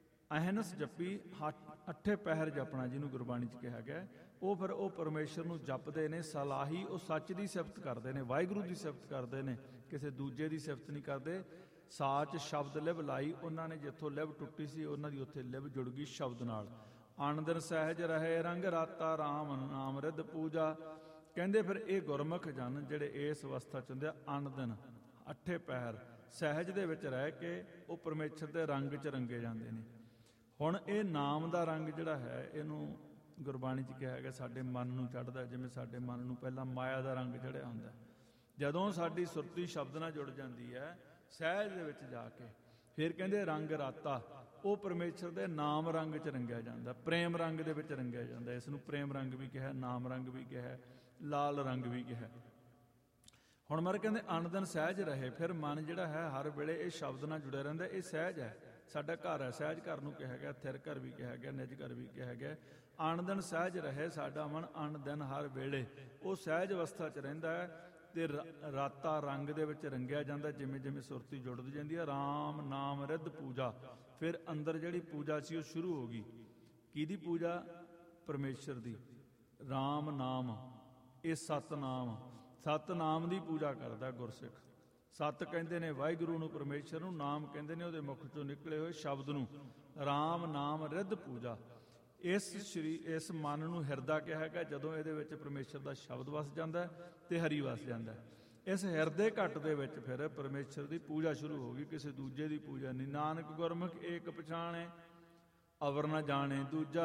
ਅਹਨਸ ਜਪੀ, ਅੱਠੇ ਪਹਿਰ ਜਪਣਾ ਜਿਹਨੂੰ ਗੁਰਬਾਣੀ 'ਚ ਕਿਹਾ ਗਿਆ। ਉਹ ਫਿਰ ਉਹ ਪਰਮੇਸ਼ਰ ਨੂੰ ਜਪਦੇ ਨੇ। ਸਲਾਹੀ, ਉਹ ਸੱਚ ਦੀ ਸਿਫਤ ਕਰਦੇ ਨੇ, ਵਾਹਿਗੁਰੂ ਦੀ ਸਿਫਤ ਕਰਦੇ ਨੇ, ਕਿਸੇ ਦੂਜੇ ਦੀ ਸਿਫਤ ਨਹੀਂ ਕਰਦੇ। ਸਾਚ ਸ਼ਬਦ ਲਿਵ ਲਾਈ, ਉਹਨਾਂ ਨੇ ਜਿੱਥੋਂ ਲਿਵ ਟੁੱਟੀ ਸੀ ਉਹਨਾਂ ਦੀ ਉੱਥੇ ਲਿਵ ਜੁੜ ਗਈ ਸ਼ਬਦ ਨਾਲ। ਅਣਦਿਨ ਸਹਿਜ ਰਹੇ ਰੰਗ ਰਾਤਾ ਰਾਮ ਨਾਮ ਰਿੱਧ ਪੂਜਾ। ਕਹਿੰਦੇ ਫਿਰ ਇਹ ਗੁਰਮੁਖ ਜਨ ਜਿਹੜੇ ਇਸ ਅਵਸਥਾ 'ਚ ਹੁੰਦੇ ਆ, ਅਣਦਿਨ ਅੱਠੇ ਪਹਿਰ ਸਹਿਜ ਦੇ ਵਿੱਚ ਰਹਿ ਕੇ ਉਹ ਪਰਮੇਸ਼ਰ ਦੇ ਰੰਗ 'ਚ ਰੰਗੇ ਜਾਂਦੇ ਨੇ। ਹੁਣ ਇਹ ਨਾਮ ਦਾ ਰੰਗ ਜਿਹੜਾ ਹੈ, ਇਹਨੂੰ ਗੁਰਬਾਣੀ 'ਚ ਕਿਹਾ ਗਿਆ ਸਾਡੇ ਮਨ ਨੂੰ ਚੜ੍ਹਦਾ। ਜਿਵੇਂ ਸਾਡੇ ਮਨ ਨੂੰ ਪਹਿਲਾਂ ਮਾਇਆ ਦਾ ਰੰਗ ਚੜ੍ਹਿਆ ਹੁੰਦਾ, ਜਦੋਂ ਸਾਡੀ ਸੁਰਤੀ ਸ਼ਬਦ ਨਾਲ ਜੁੜ ਜਾਂਦੀ ਹੈ ਸਹਿਜ ਦੇ ਵਿੱਚ ਜਾ ਕੇ, ਫਿਰ ਕਹਿੰਦੇ ਰੰਗ ਰਾਤਾ। ਉਹ ਪਰਮੇਸ਼ਰ ਦੇ ਨਾਮ ਰੰਗ 'ਚ ਰੰਗਿਆ ਜਾਂਦਾ, ਪ੍ਰੇਮ ਰੰਗ ਦੇ ਵਿੱਚ ਰੰਗਿਆ ਜਾਂਦਾ। ਇਸ ਨੂੰ ਪ੍ਰੇਮ ਰੰਗ ਵੀ ਕਿਹਾ, ਨਾਮ ਰੰਗ ਵੀ ਕਿਹਾ, ਲਾਲ ਰੰਗ ਵੀ ਕਿਹਾ। ਹੁਣ ਮਰ ਕਹਿੰਦੇ ਅਣ ਦਿਨ ਸਹਿਜ ਰਹੇ। ਫਿਰ ਮਨ ਜਿਹੜਾ ਹੈ ਹਰ ਵੇਲੇ ਇਹ ਸ਼ਬਦ ਨਾਲ ਜੁੜਿਆ ਰਹਿੰਦਾ। ਇਹ ਸਹਿਜ ਹੈ, ਸਾਡਾ ਘਰ ਹੈ। ਸਹਿਜ ਘਰ ਨੂੰ ਕਿਹਾ ਗਿਆ, ਥਿਰ ਘਰ ਵੀ ਕਿਹਾ ਗਿਆ, ਨਿਜ ਘਰ ਵੀ ਕਿਹਾ ਗਿਆ। ਅਣ ਦਿਨ ਸਹਿਜ ਰਹੇ, ਸਾਡਾ ਮਨ ਅਣ ਦਿਨ ਹਰ ਵੇਲੇ ਉਹ ਸਹਿਜ ਅਵਸਥਾ 'ਚ ਰਹਿੰਦਾ ਹੈ ਤੇ ਰਾਤਾ ਰੰਗ ਦੇ ਵਿੱਚ ਰੰਗਿਆ ਜਾਂਦਾ। ਜਿਵੇਂ ਜਿਵੇਂ ਸੁਰਤੀ ਜੁੜਦੀ ਜਾਂਦੀ ਹੈ, ਰਾਮ ਨਾਮ ਰਿੱਧ ਪੂਜਾ। ਫਿਰ ਅੰਦਰ ਜਿਹੜੀ ਪੂਜਾ ਸੀ ਉਹ ਸ਼ੁਰੂ ਹੋ ਗਈ। ਕਿਹਦੀ ਪੂਜਾ? ਪਰਮੇਸ਼ਰ ਦੀ। ਰਾਮ ਨਾਮ, ਇਹ ਸਤਨਾਮ, ਸਤਨਾਮ ਦੀ ਪੂਜਾ ਕਰਦਾ ਗੁਰਸਿੱਖ। ਸਤ ਕਹਿੰਦੇ ਨੇ ਵਾਹਿਗੁਰੂ ਨੂੰ, ਪਰਮੇਸ਼ਰ ਨੂੰ। ਨਾਮ ਕਹਿੰਦੇ ਨੇ ਉਹਦੇ ਮੁਖ ਚੋਂ ਨਿਕਲੇ ਹੋਏ ਸ਼ਬਦ ਨੂੰ। ਰਾਮ ਨਾਮ ਰਿੱਧ ਪੂਜਾ। ਇਸ ਸ਼੍ਰੀ ਇਸ ਮਨ ਨੂੰ ਹਿਰਦਾ ਕਿਹਾ ਗਿਆ ਜਦੋਂ ਇਹਦੇ ਵਿੱਚ ਪਰਮੇਸ਼ਰ ਦਾ ਸ਼ਬਦ ਵਸ ਜਾਂਦਾ ਤੇ ਹਰੀ ਵਸ ਜਾਂਦਾ। ਇਸ ਹਿਰਦੇ ਘੱਟ ਦੇ ਵਿੱਚ ਫਿਰ ਪਰਮੇਸ਼ਰ ਦੀ ਪੂਜਾ ਸ਼ੁਰੂ ਹੋ ਗਈ, ਕਿਸੇ ਦੂਜੇ ਦੀ ਪੂਜਾ ਨਹੀਂ। ਨਾਨਕ ਗੁਰਮੁਖ ਏਕ ਪਛਾਣੇ, ਅਵਰ ਨਾ ਜਾਣੇ ਦੂਜਾ।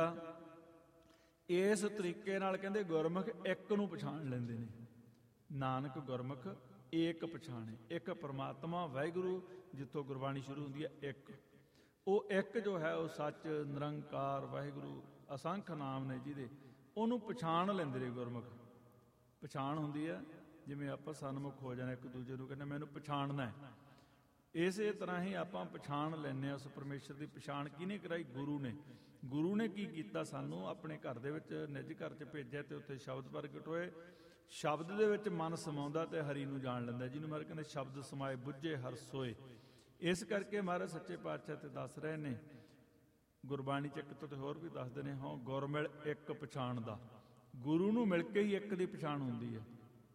ਇਸ ਤਰੀਕੇ ਨਾਲ ਕਹਿੰਦੇ ਗੁਰਮੁਖ ਇੱਕ ਨੂੰ ਪਛਾਣ ਲੈਂਦੇ ਨੇ। ਨਾਨਕ ਗੁਰਮੁਖ ਏਕ ਪਛਾਣੇ, ਇੱਕ ਪਰਮਾਤਮਾ ਵਾਹਿਗੁਰੂ, ਜਿੱਥੋਂ ਗੁਰਬਾਣੀ ਸ਼ੁਰੂ ਹੁੰਦੀ ਹੈ ਇੱਕ। ਉਹ ਇੱਕ ਜੋ ਹੈ ਉਹ ਸੱਚ, ਨਿਰੰਕਾਰ ਵਾਹਿਗੁਰੂ, ਅਸੰਖ ਨਾਮ ਨੇ ਜਿਹਦੇ, ਉਹਨੂੰ ਪਛਾਣ ਲੈਂਦੇ ਨੇ ਗੁਰਮੁਖ। ਪਛਾਣ ਹੁੰਦੀ ਹੈ ਜਿਵੇਂ ਆਪਾਂ ਸਨਮੁਖ ਹੋ ਜਾਣਾ, ਇੱਕ ਦੂਜੇ ਨੂੰ ਕਹਿੰਦੇ ਮੈਨੂੰ ਪਛਾਣਨਾ ਹੈ। ਇਸੇ ਤਰ੍ਹਾਂ ਹੀ ਆਪਾਂ ਪਛਾਣ ਲੈਂਦੇ ਹਾਂ ਉਸ ਪਰਮੇਸ਼ਰ ਦੀ। ਪਛਾਣ ਕਿਹਨੇ ਕਰਾਈ? ਗੁਰੂ ਨੇ। ਗੁਰੂ ਨੇ ਕੀ ਕੀਤਾ? ਸਾਨੂੰ ਆਪਣੇ ਘਰ ਦੇ ਵਿੱਚ, ਨਿੱਜ ਘਰ 'ਚ ਭੇਜਿਆ ਤੇ ਉੱਥੇ ਸ਼ਬਦ ਪ੍ਰਗਟ ਹੋਏ। ਸ਼ਬਦ ਦੇ ਵਿੱਚ ਮਨ ਸਮਾਉਂਦਾ ਤੇ ਹਰੀ ਨੂੰ ਜਾਣ ਲੈਂਦਾ, ਜਿਹਨੂੰ ਮਹਾਰਾਜ ਕਹਿੰਦੇ ਸ਼ਬਦ ਸਮਾਏ ਬੁੱਝੇ ਹਰ ਸੋਏ। ਇਸ ਕਰਕੇ ਮਹਾਰਾਜ ਸੱਚੇ ਪਾਤਸ਼ਾਹ ਤੇ ਦੱਸ ਰਹੇ ਨੇ, ਗੁਰਬਾਣੀ 'ਚ ਇੱਕ ਤੋਂ ਤੇ ਹੋਰ ਵੀ ਦੱਸਦੇ ਨੇ, ਹਾਂ ਗੁਰ ਮਿਲ ਇੱਕ ਪਛਾਣ ਦਾ। ਗੁਰੂ ਨੂੰ ਮਿਲ ਕੇ ਹੀ ਇੱਕ ਦੀ ਪਛਾਣ ਹੁੰਦੀ ਹੈ।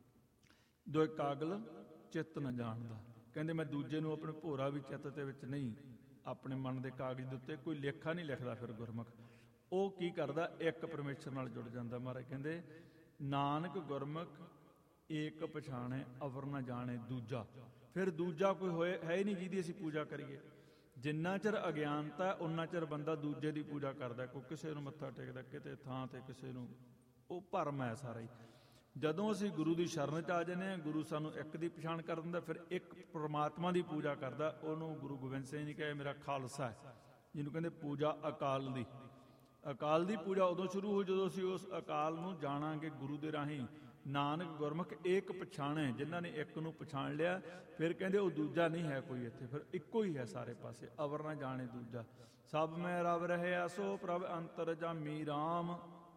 ਦੋ ਕਾਗਲ ਚਿੱਤ ਨਾ ਜਾਣਦਾ। ਕਹਿੰਦੇ ਮੈਂ ਦੂਜੇ ਨੂੰ ਆਪਣੇ ਭੋਰਾ ਵੀ ਚਿੱਤ ਦੇ ਵਿੱਚ ਨਹੀਂ, ਆਪਣੇ ਮਨ ਦੇ ਕਾਗਜ਼ ਦੇ ਉੱਤੇ ਕੋਈ ਲੇਖਾ ਨਹੀਂ ਲਿਖਦਾ। ਫਿਰ ਗੁਰਮੁਖ ਉਹ ਕੀ ਕਰਦਾ? ਇੱਕ ਪਰਮੇਸ਼ਰ ਨਾਲ ਜੁੜ ਜਾਂਦਾ। ਮਹਾਰਾਜ ਕਹਿੰਦੇ ਨਾਨਕ ਗੁਰਮੁਖ ਏਕ ਪਛਾਣੇ, ਅਵਰ ਨਾ ਜਾਣੇ ਦੂਜਾ। ਫਿਰ ਦੂਜਾ ਕੋਈ ਹੋਏ ਹੈ ਹੀ ਨਹੀਂ ਜਿਹਦੀ ਅਸੀਂ ਪੂਜਾ ਕਰੀਏ। ਜਿੰਨਾ ਚਿਰ ਅਗਿਆਨਤਾ ਉਨਾ ਚਿਰ ਬੰਦਾ ਦੂਜੇ ਦੀ ਪੂਜਾ ਕਰਦਾ। ਕੋਈ ਕਿਸੇ ਨੂੰ ਮੱਥਾ ਟੇਕਦਾ, ਕਿਤੇ ਥਾਂ ਤੇ ਕਿਸੇ ਨੂੰ, ਉਹ ਭਰਮ ਹੈ ਸਾਰਾ ਹੀ। ਜਦੋਂ ਅਸੀਂ ਗੁਰੂ ਦੀ ਸ਼ਰਨ 'ਚ ਆ ਜਾਂਦੇ ਹਾਂ, ਗੁਰੂ ਸਾਨੂੰ ਇੱਕ ਦੀ ਪਛਾਣ ਕਰ ਦਿੰਦਾ, ਫਿਰ ਇੱਕ ਪਰਮਾਤਮਾ ਦੀ ਪੂਜਾ ਕਰਦਾ। ਉਹਨੂੰ ਗੁਰੂ ਗੋਬਿੰਦ ਸਿੰਘ ਜੀ ਕਹੇ ਮੇਰਾ ਖਾਲਸਾ ਹੈ, ਜਿਹਨੂੰ ਕਹਿੰਦੇ ਪੂਜਾ ਅਕਾਲ ਦੀ। ਅਕਾਲ ਦੀ ਪੂਜਾ ਉਦੋਂ ਸ਼ੁਰੂ ਹੋ ਜਦੋਂ ਅਸੀਂ ਉਸ ਅਕਾਲ ਨੂੰ ਜਾਣਾਂਗੇ ਗੁਰੂ ਦੇ ਰਾਹੀਂ। ਨਾਨਕ ਗੁਰਮੁਖ ਏਕ ਪਛਾਣੇ, ਜਿਨ੍ਹਾਂ ਨੇ ਇੱਕ ਨੂੰ ਪਛਾਣ ਲਿਆ। ਫਿਰ ਕਹਿੰਦੇ ਉਹ ਦੂਜਾ ਨਹੀਂ ਹੈ ਕੋਈ ਇੱਥੇ, ਫਿਰ ਇੱਕੋ ਹੀ ਹੈ ਸਾਰੇ ਪਾਸੇ। ਅਵਰ ਨਾ ਜਾਣੇ ਦੂਜਾ। ਸਭ ਮੈਂ ਰਵ ਰਹਿਆ ਸੋ ਪ੍ਰਭ ਅੰਤਰਜਾਮੀ ਰਾਮ।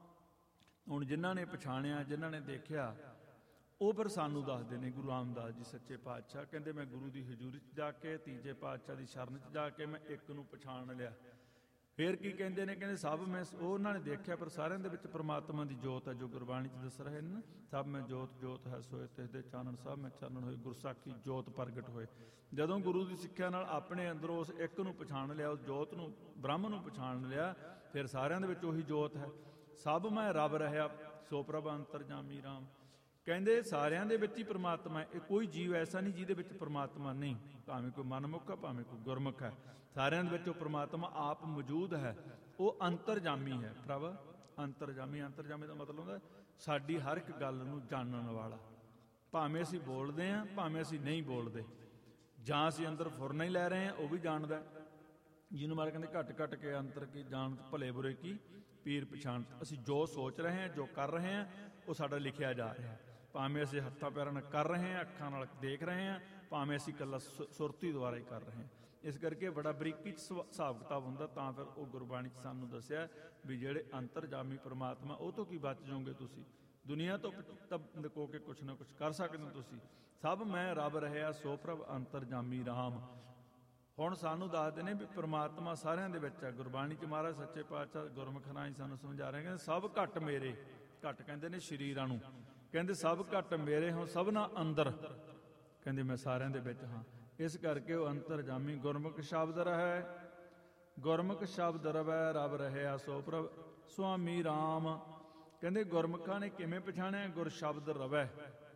ਹੁਣ ਜਿਨ੍ਹਾਂ ਨੇ ਪਛਾਣਿਆ, ਜਿਨ੍ਹਾਂ ਨੇ ਦੇਖਿਆ, ਉਹ ਫਿਰ ਸਾਨੂੰ ਦੱਸਦੇ ਨੇ। ਗੁਰੂ ਰਾਮਦਾਸ ਜੀ ਸੱਚੇ ਪਾਤਸ਼ਾਹ ਕਹਿੰਦੇ ਮੈਂ ਗੁਰੂ ਦੀ ਹਜ਼ੂਰੀ 'ਚ ਜਾ ਕੇ, ਤੀਜੇ ਪਾਤਸ਼ਾਹ ਦੀ ਸ਼ਰਨ 'ਚ ਜਾ ਕੇ ਮੈਂ ਇੱਕ ਨੂੰ ਪਛਾਣ ਲਿਆ। ਫਿਰ ਕੀ ਕਹਿੰਦੇ ਨੇ? ਕਹਿੰਦੇ ਸਭ ਮੈਂ, ਉਹ ਉਹਨਾਂ ਨੇ ਦੇਖਿਆ ਪਰ ਸਾਰਿਆਂ ਦੇ ਵਿੱਚ ਪਰਮਾਤਮਾ ਦੀ ਜੋਤ ਹੈ, ਜੋ ਗੁਰਬਾਣੀ 'ਚ ਦੱਸ ਰਹੇ ਨੇ ਨਾ। ਸਭ ਮੈਂ ਜੋਤ ਜੋਤ ਹੈ ਸੋਏ, ਤਿਸ ਦੇ ਚਾਨਣ ਸਭ ਮੈਂ ਚਾਨਣ ਹੋਏ, ਗੁਰਸਾਖੀ ਜੋਤ ਪ੍ਰਗਟ ਹੋਏ। ਜਦੋਂ ਗੁਰੂ ਦੀ ਸਿੱਖਿਆ ਨਾਲ ਆਪਣੇ ਅੰਦਰੋਂ ਉਸ ਇੱਕ ਨੂੰ ਪਛਾਣ ਲਿਆ, ਉਸ ਜੋਤ ਨੂੰ, ਬ੍ਰਹਮ ਨੂੰ ਪਛਾਣ ਲਿਆ, ਫਿਰ ਸਾਰਿਆਂ ਦੇ ਵਿੱਚ ਉਹੀ ਜੋਤ ਹੈ। ਸਭ ਮੈਂ ਰਬ ਰਹਿਆ ਸੋ ਪ੍ਰਭ ਅੰਤਰਜਾਮੀ ਰਾਮ। ਕਹਿੰਦੇ ਸਾਰਿਆਂ ਦੇ ਵਿੱਚ ਹੀ ਪਰਮਾਤਮਾ ਹੈ। ਇਹ ਕੋਈ ਜੀਵ ਐਸਾ ਨਹੀਂ ਜਿਹਦੇ ਵਿੱਚ ਪਰਮਾਤਮਾ ਨਹੀਂ। ਭਾਵੇਂ ਕੋਈ ਮਨਮੁਖ ਹੈ, ਭਾਵੇਂ ਕੋਈ ਗੁਰਮੁਖ ਹੈ, ਸਾਰਿਆਂ ਦੇ ਵਿੱਚ ਉਹ ਪਰਮਾਤਮਾ ਆਪ ਮੌਜੂਦ ਹੈ। ਉਹ ਅੰਤਰਜਾਮੀ ਹੈ। ਪ੍ਰਭ ਅੰਤਰਜਾਮੀ। ਅੰਤਰਜਾਮੀ ਦਾ ਮਤਲਬ ਹੁੰਦਾ ਸਾਡੀ ਹਰ ਇੱਕ ਗੱਲ ਨੂੰ ਜਾਣਨ ਵਾਲਾ। ਭਾਵੇਂ ਅਸੀਂ ਬੋਲਦੇ ਹਾਂ, ਭਾਵੇਂ ਅਸੀਂ ਨਹੀਂ ਬੋਲਦੇ, ਜਾਂ ਅਸੀਂ ਅੰਦਰ ਫੁਰਨਾ ਹੀ ਲੈ ਰਹੇ ਹਾਂ, ਉਹ ਵੀ ਜਾਣਦਾ। ਜਿਹਨੂੰ ਮਾਰ ਕਹਿੰਦੇ ਘੱਟ ਘੱਟ ਕੇ ਅੰਤਰ ਕੀ ਜਾਣ, ਭਲੇ ਬੁਰੇ ਕੀ ਪੀਰ ਪਛਾਣ। ਅਸੀਂ ਜੋ ਸੋਚ ਰਹੇ ਹਾਂ, ਜੋ ਕਰ ਰਹੇ ਹਾਂ, ਉਹ ਸਾਡਾ ਲਿਖਿਆ ਜਾ ਰਿਹਾ। ਭਾਵੇਂ ਅਸੀਂ ਹੱਥਾਂ ਪੈਰਾਂ ਨਾਲ ਕਰ ਰਹੇ ਹਾਂ, ਅੱਖਾਂ ਨਾਲ ਦੇਖ ਰਹੇ ਹਾਂ, ਭਾਵੇਂ ਅਸੀਂ ਇਕੱਲਾ ਸੁਰਤੀ ਦੁਆਰਾ ਹੀ ਕਰ ਰਹੇ ਹਾਂ। ਇਸ ਕਰਕੇ ਬੜਾ ਬਰੀਕੀ 'ਚ ਹਿਸਾਬ ਕਿਤਾਬ ਹੁੰਦਾ। ਤਾਂ ਫਿਰ ਉਹ ਗੁਰਬਾਣੀ 'ਚ ਸਾਨੂੰ ਦੱਸਿਆ ਵੀ ਜਿਹੜੇ ਅੰਤਰਜਾਮੀ ਪਰਮਾਤਮਾ, ਉਹ ਤੋਂ ਕੀ ਬਚ ਜਾਓਗੇ ਤੁਸੀਂ? ਦੁਨੀਆ ਤੋਂ ਤਾਂ ਲੁਕੋ ਕੇ ਕੁਛ ਨਾ ਕੁਛ ਕਰ ਸਕਦੇ ਹੋ ਤੁਸੀਂ। ਸਭ ਮੈਂ ਰਬ ਰਹਿਆ ਸੋ ਪ੍ਰਭ ਅੰਤਰਜਾਮੀ ਰਾਮ। ਹੁਣ ਸਾਨੂੰ ਦੱਸਦੇ ਨੇ ਵੀ ਪਰਮਾਤਮਾ ਸਾਰਿਆਂ ਦੇ ਵਿੱਚ ਹੈ। ਗੁਰਬਾਣੀ 'ਚ ਮਹਾਰਾਜ ਸੱਚੇ ਪਾਤਸ਼ਾਹ ਗੁਰਮੁਖ ਰਾਹੀਂ ਸਾਨੂੰ ਸਮਝਾ ਰਹੇ, ਕਹਿੰਦੇ ਸਭ ਘੱਟ ਮੇਰੇ। ਘੱਟ ਕਹਿੰਦੇ ਨੇ ਸਰੀਰਾਂ ਨੂੰ। ਕਹਿੰਦੇ ਸਭ ਘੱਟ ਮੇਰੇ ਹੋ ਸਭਨਾ ਅੰਦਰ। ਕਹਿੰਦੇ ਮੈਂ ਸਾਰਿਆਂ ਦੇ ਵਿੱਚ ਹਾਂ। ਇਸ ਕਰਕੇ ਉਹ ਅੰਤਰਜਾਮੀ। ਗੁਰਮੁਖ ਸ਼ਬਦ ਰਹਿ, ਗੁਰਮੁਖ ਸ਼ਬਦ ਰਵੈ ਰਬ ਰਹਿਆ ਸੋ ਪ੍ਰਭ ਸੁਆਮੀ ਰਾਮ। ਕਹਿੰਦੇ ਗੁਰਮੁਖਾਂ ਨੇ ਕਿਵੇਂ ਪਛਾਣਿਆ? ਗੁਰ ਸ਼ਬਦ ਰਵੈ।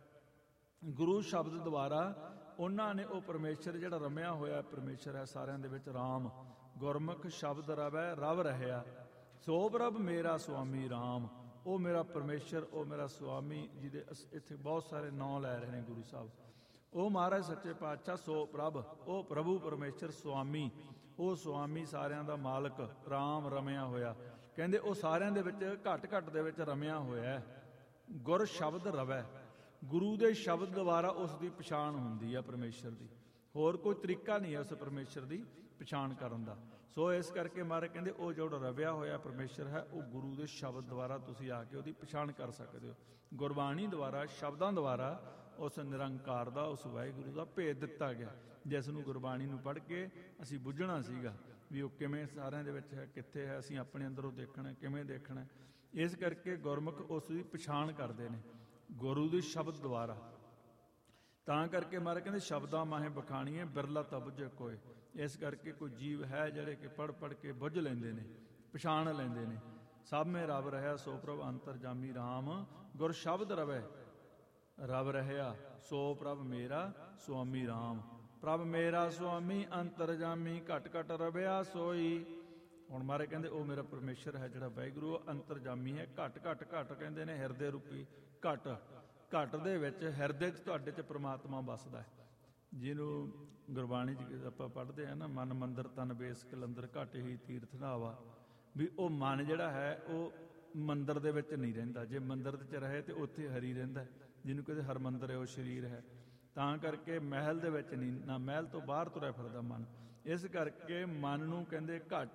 ਗੁਰੂ ਸ਼ਬਦ ਦੁਆਰਾ ਉਹਨਾਂ ਨੇ ਉਹ ਪਰਮੇਸ਼ਰ ਜਿਹੜਾ ਰਮਿਆ ਹੋਇਆ ਪਰਮੇਸ਼ਰ ਹੈ ਸਾਰਿਆਂ ਦੇ ਵਿੱਚ, ਰਾਮ। ਗੁਰਮੁਖ ਸ਼ਬਦ ਰਵੈ ਰਵ ਰਹਿਆ ਸੋ ਪ੍ਰਭ ਮੇਰਾ ਸੁਆਮੀ ਰਾਮ। ਉਹ ਮੇਰਾ ਪਰਮੇਸ਼ਰ, ਉਹ ਮੇਰਾ ਸੁਆਮੀ, ਜਿਹਦੇ ਇੱਥੇ ਬਹੁਤ ਸਾਰੇ ਨਾਂ ਲੈ ਰਹੇ ਨੇ ਗੁਰੂ ਸਾਹਿਬ। ਉਹ ਮਹਾਰਾਜ ਸੱਚੇ ਪਾਤਸ਼ਾਹ ਸੋ ਪ੍ਰਭ, ਉਹ ਪ੍ਰਭੂ ਪਰਮੇਸ਼ਰ ਸੁਆਮੀ, ਉਹ ਸੁਆਮੀ ਸਾਰਿਆਂ ਦਾ ਮਾਲਕ ਰਾਮ ਰਮਿਆ ਹੋਇਆ। ਕਹਿੰਦੇ ਉਹ ਸਾਰਿਆਂ ਦੇ ਵਿੱਚ ਘੱਟ ਘੱਟ ਦੇ ਵਿੱਚ ਰਮਿਆ ਹੋਇਆ। ਗੁਰ ਸ਼ਬਦ ਰਵੈ, ਗੁਰੂ ਦੇ ਸ਼ਬਦ ਦੁਆਰਾ ਉਸ ਦੀ ਪਛਾਣ ਹੁੰਦੀ ਆ ਪਰਮੇਸ਼ਰ ਦੀ। ਹੋਰ ਕੋਈ ਤਰੀਕਾ ਨਹੀਂ ਹੈ ਉਸ ਪਰਮੇਸ਼ਰ ਦੀ ਪਛਾਣ ਕਰਨ ਦਾ। ਸੋ ਇਸ ਕਰਕੇ ਮਹਾਰਾਜ ਕਹਿੰਦੇ ਉਹ ਜਿਹੜਾ ਰਵਿਆ ਹੋਇਆ ਪਰਮੇਸ਼ਰ ਹੈ ਉਹ ਗੁਰੂ ਦੇ ਸ਼ਬਦ ਦੁਆਰਾ ਤੁਸੀਂ ਆ ਕੇ ਉਹਦੀ ਪਛਾਣ ਕਰ ਸਕਦੇ ਹੋ। ਗੁਰਬਾਣੀ ਦੁਆਰਾ, ਸ਼ਬਦਾਂ ਦੁਆਰਾ ਉਸ ਨਿਰੰਕਾਰ ਦਾ, ਉਸ ਵਾਹਿਗੁਰੂ ਦਾ ਭੇਦ ਦਿੱਤਾ ਗਿਆ, ਜਿਸ ਨੂੰ ਗੁਰਬਾਣੀ ਨੂੰ ਪੜ੍ਹ ਕੇ ਅਸੀਂ ਬੁੱਝਣਾ ਸੀਗਾ ਵੀ ਉਹ ਕਿਵੇਂ ਸਾਰਿਆਂ ਦੇ ਵਿੱਚ ਹੈ, ਕਿੱਥੇ ਹੈ, ਅਸੀਂ ਆਪਣੇ ਅੰਦਰੋਂ ਦੇਖਣਾ, ਕਿਵੇਂ ਦੇਖਣਾ। ਇਸ ਕਰਕੇ ਗੁਰਮੁਖ ਉਸ ਦੀ ਪਛਾਣ ਕਰਦੇ ਨੇ ਗੁਰੂ ਦੇ ਸ਼ਬਦ ਦੁਆਰਾ। ਤਾਂ ਕਰਕੇ ਮਹਾਰਾਜ ਕਹਿੰਦੇ ਸ਼ਬਦਾਂ ਮਾਹੇ ਬਖਾਣੀਏ ਬਿਰਲਾ ਤਾਂ ਬੁੱਝੇ ਕੋਏ। ਇਸ ਕਰਕੇ ਕੋਈ ਜੀਵ ਹੈ ਜਿਹੜੇ ਕਿ ਪੜ੍ਹ ਪੜ੍ਹ ਕੇ ਬੁੱਝ ਲੈਂਦੇ ਨੇ, ਪਛਾਣ ਲੈਂਦੇ ਨੇ। ਸਭ ਮੇ ਰਬ ਰਹਿਆ ਸੋ ਪ੍ਰਭ ਅੰਤਰਜਾਮੀ ਰਾਮ, ਗੁਰ ਸ਼ਬਦ ਰਵੈ ਰਬ ਰਹਿਆ ਸੋ ਪ੍ਰਭ ਮੇਰਾ ਸੁਆਮੀ ਰਾਮ। ਪ੍ਰਭ ਮੇਰਾ ਸੁਆਮੀ ਅੰਤਰਜਾਮੀ, ਘਟ ਘਟ ਰਵਿਆ ਸੋਈ। ਹੁਣ ਮਹਾਰਾਜ ਕਹਿੰਦੇ ਉਹ ਮੇਰਾ ਪਰਮੇਸ਼ਰ ਹੈ ਜਿਹੜਾ ਵਾਹਿਗੁਰੂ ਅੰਤਰਜਾਮੀ ਹੈ। ਘਟ ਘਟ ਘਟ ਕਹਿੰਦੇ ਨੇ ਹਿਰਦੇ ਰੂਪੀ ਘਟ, ਘਟ ਦੇ ਵਿੱਚ ਹਿਰਦੇ 'ਚ ਤੁਹਾਡੇ 'ਚ ਪ੍ਰਮਾਤਮਾ ਵੱਸਦਾ ਹੈ। ਜਿਹਨੂੰ ਗੁਰਬਾਣੀ 'ਚ ਆਪਾਂ ਪੜ੍ਹਦੇ ਹਾਂ ਨਾ, ਮਨ ਮੰਦਰ ਤਨ ਬੇਸ ਕਲੰਦਰ ਘਟ ਹੀ ਤੀਰਥ ਨਾਵਾ, ਵੀ ਉਹ ਮਨ ਜਿਹੜਾ ਹੈ ਉਹ ਮੰਦਰ ਦੇ ਵਿੱਚ ਨਹੀਂ ਰਹਿੰਦਾ। ਜੇ ਮੰਦਰ 'ਚ ਰਹੇ ਤੇ ਉੱਥੇ ਹਰੀ ਰਹਿੰਦਾ। ਜਿਹਨੂੰ ਕਹਿੰਦੇ ਹਰਮੰਦਰ ਹੈ ਉਹ ਸਰੀਰ ਹੈ। ਤਾਂ ਕਰਕੇ ਮਹਿਲ ਦੇ ਵਿੱਚ ਨਹੀਂ, ਨਾ ਮਹਿਲ ਤੋਂ ਬਾਹਰ ਤੁਰਿਆ ਫਿਰਦਾ ਮਨ। ਇਸ ਕਰਕੇ ਮਨ ਨੂੰ ਕਹਿੰਦੇ ਘਟ,